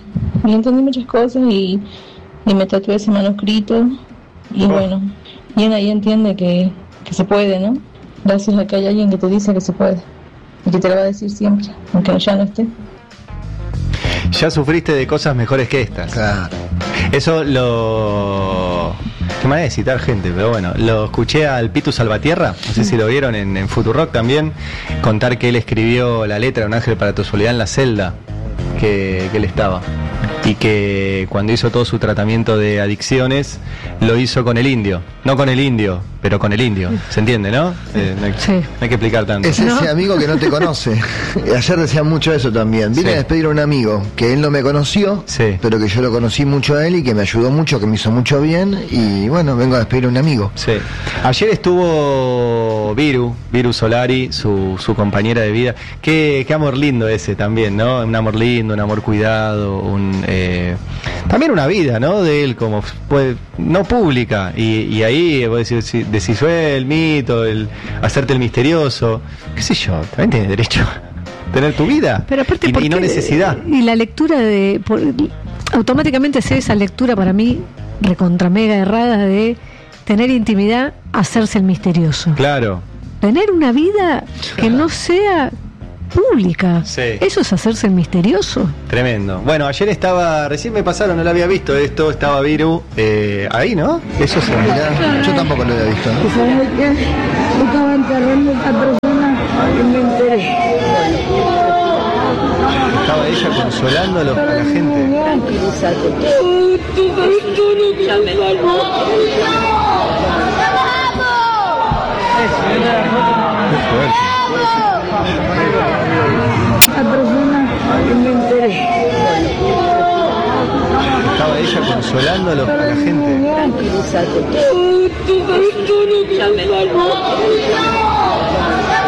[SPEAKER 22] y me tatué ese manuscrito y bueno, y él ahí entiende que se puede, ¿no? Gracias a que hay alguien que te dice que se puede y que te lo va a decir siempre, aunque ya no esté.
[SPEAKER 1] Ya sufriste de cosas mejores que estas.
[SPEAKER 13] Claro.
[SPEAKER 1] Eso qué manera de citar gente, pero bueno, lo escuché al Pitu Salvatierra, no sé si lo vieron en Futurock también, contar que él escribió la letra de Un ángel para tu soledad en la celda que él estaba. Y que cuando hizo todo su tratamiento de adicciones, lo hizo con el indio. No con el indio, pero con el indio. ¿Se entiende, no? No hay que explicar tanto.
[SPEAKER 13] Es ese amigo que no te conoce. Ayer decían mucho eso también. Vine a despedir a un amigo que él no me conoció, pero que yo lo conocí mucho a él y que me ayudó mucho, que me hizo mucho bien. Y bueno, vengo a despedir a un amigo.
[SPEAKER 1] Sí. Ayer estuvo Viru Solari, su compañera de vida. Qué amor lindo ese también, ¿no? Un amor lindo, un amor cuidado, también una vida, ¿no? De él, como pues, no pública. Y ahí vos decís, fue el mito, el hacerte el misterioso, qué sé yo, también tienes derecho a tener tu vida.
[SPEAKER 16] Pero aparte,
[SPEAKER 1] y no necesidad.
[SPEAKER 16] Y la lectura automáticamente hacer esa lectura para mí recontra mega errada de tener intimidad, hacerse el misterioso.
[SPEAKER 1] Claro.
[SPEAKER 16] Tener una vida que no sea pública.
[SPEAKER 1] Sí.
[SPEAKER 16] Eso es hacerse el misterioso.
[SPEAKER 1] Tremendo. Bueno, ayer recién me pasaron, no lo había visto esto, estaba Viru ahí, ¿no? Eso se
[SPEAKER 13] mirá, yo tampoco lo había visto, ¿no?
[SPEAKER 22] ¿Sabes qué? Estaba enterrando a esta persona y me enteré.
[SPEAKER 1] Estaba ella consolándolo a la gente.
[SPEAKER 22] Tranquilízate. Tú no que esta persona y me enteré.
[SPEAKER 1] Estaba ella consolándolo a la gente.
[SPEAKER 22] Tranquilízate. Tú no que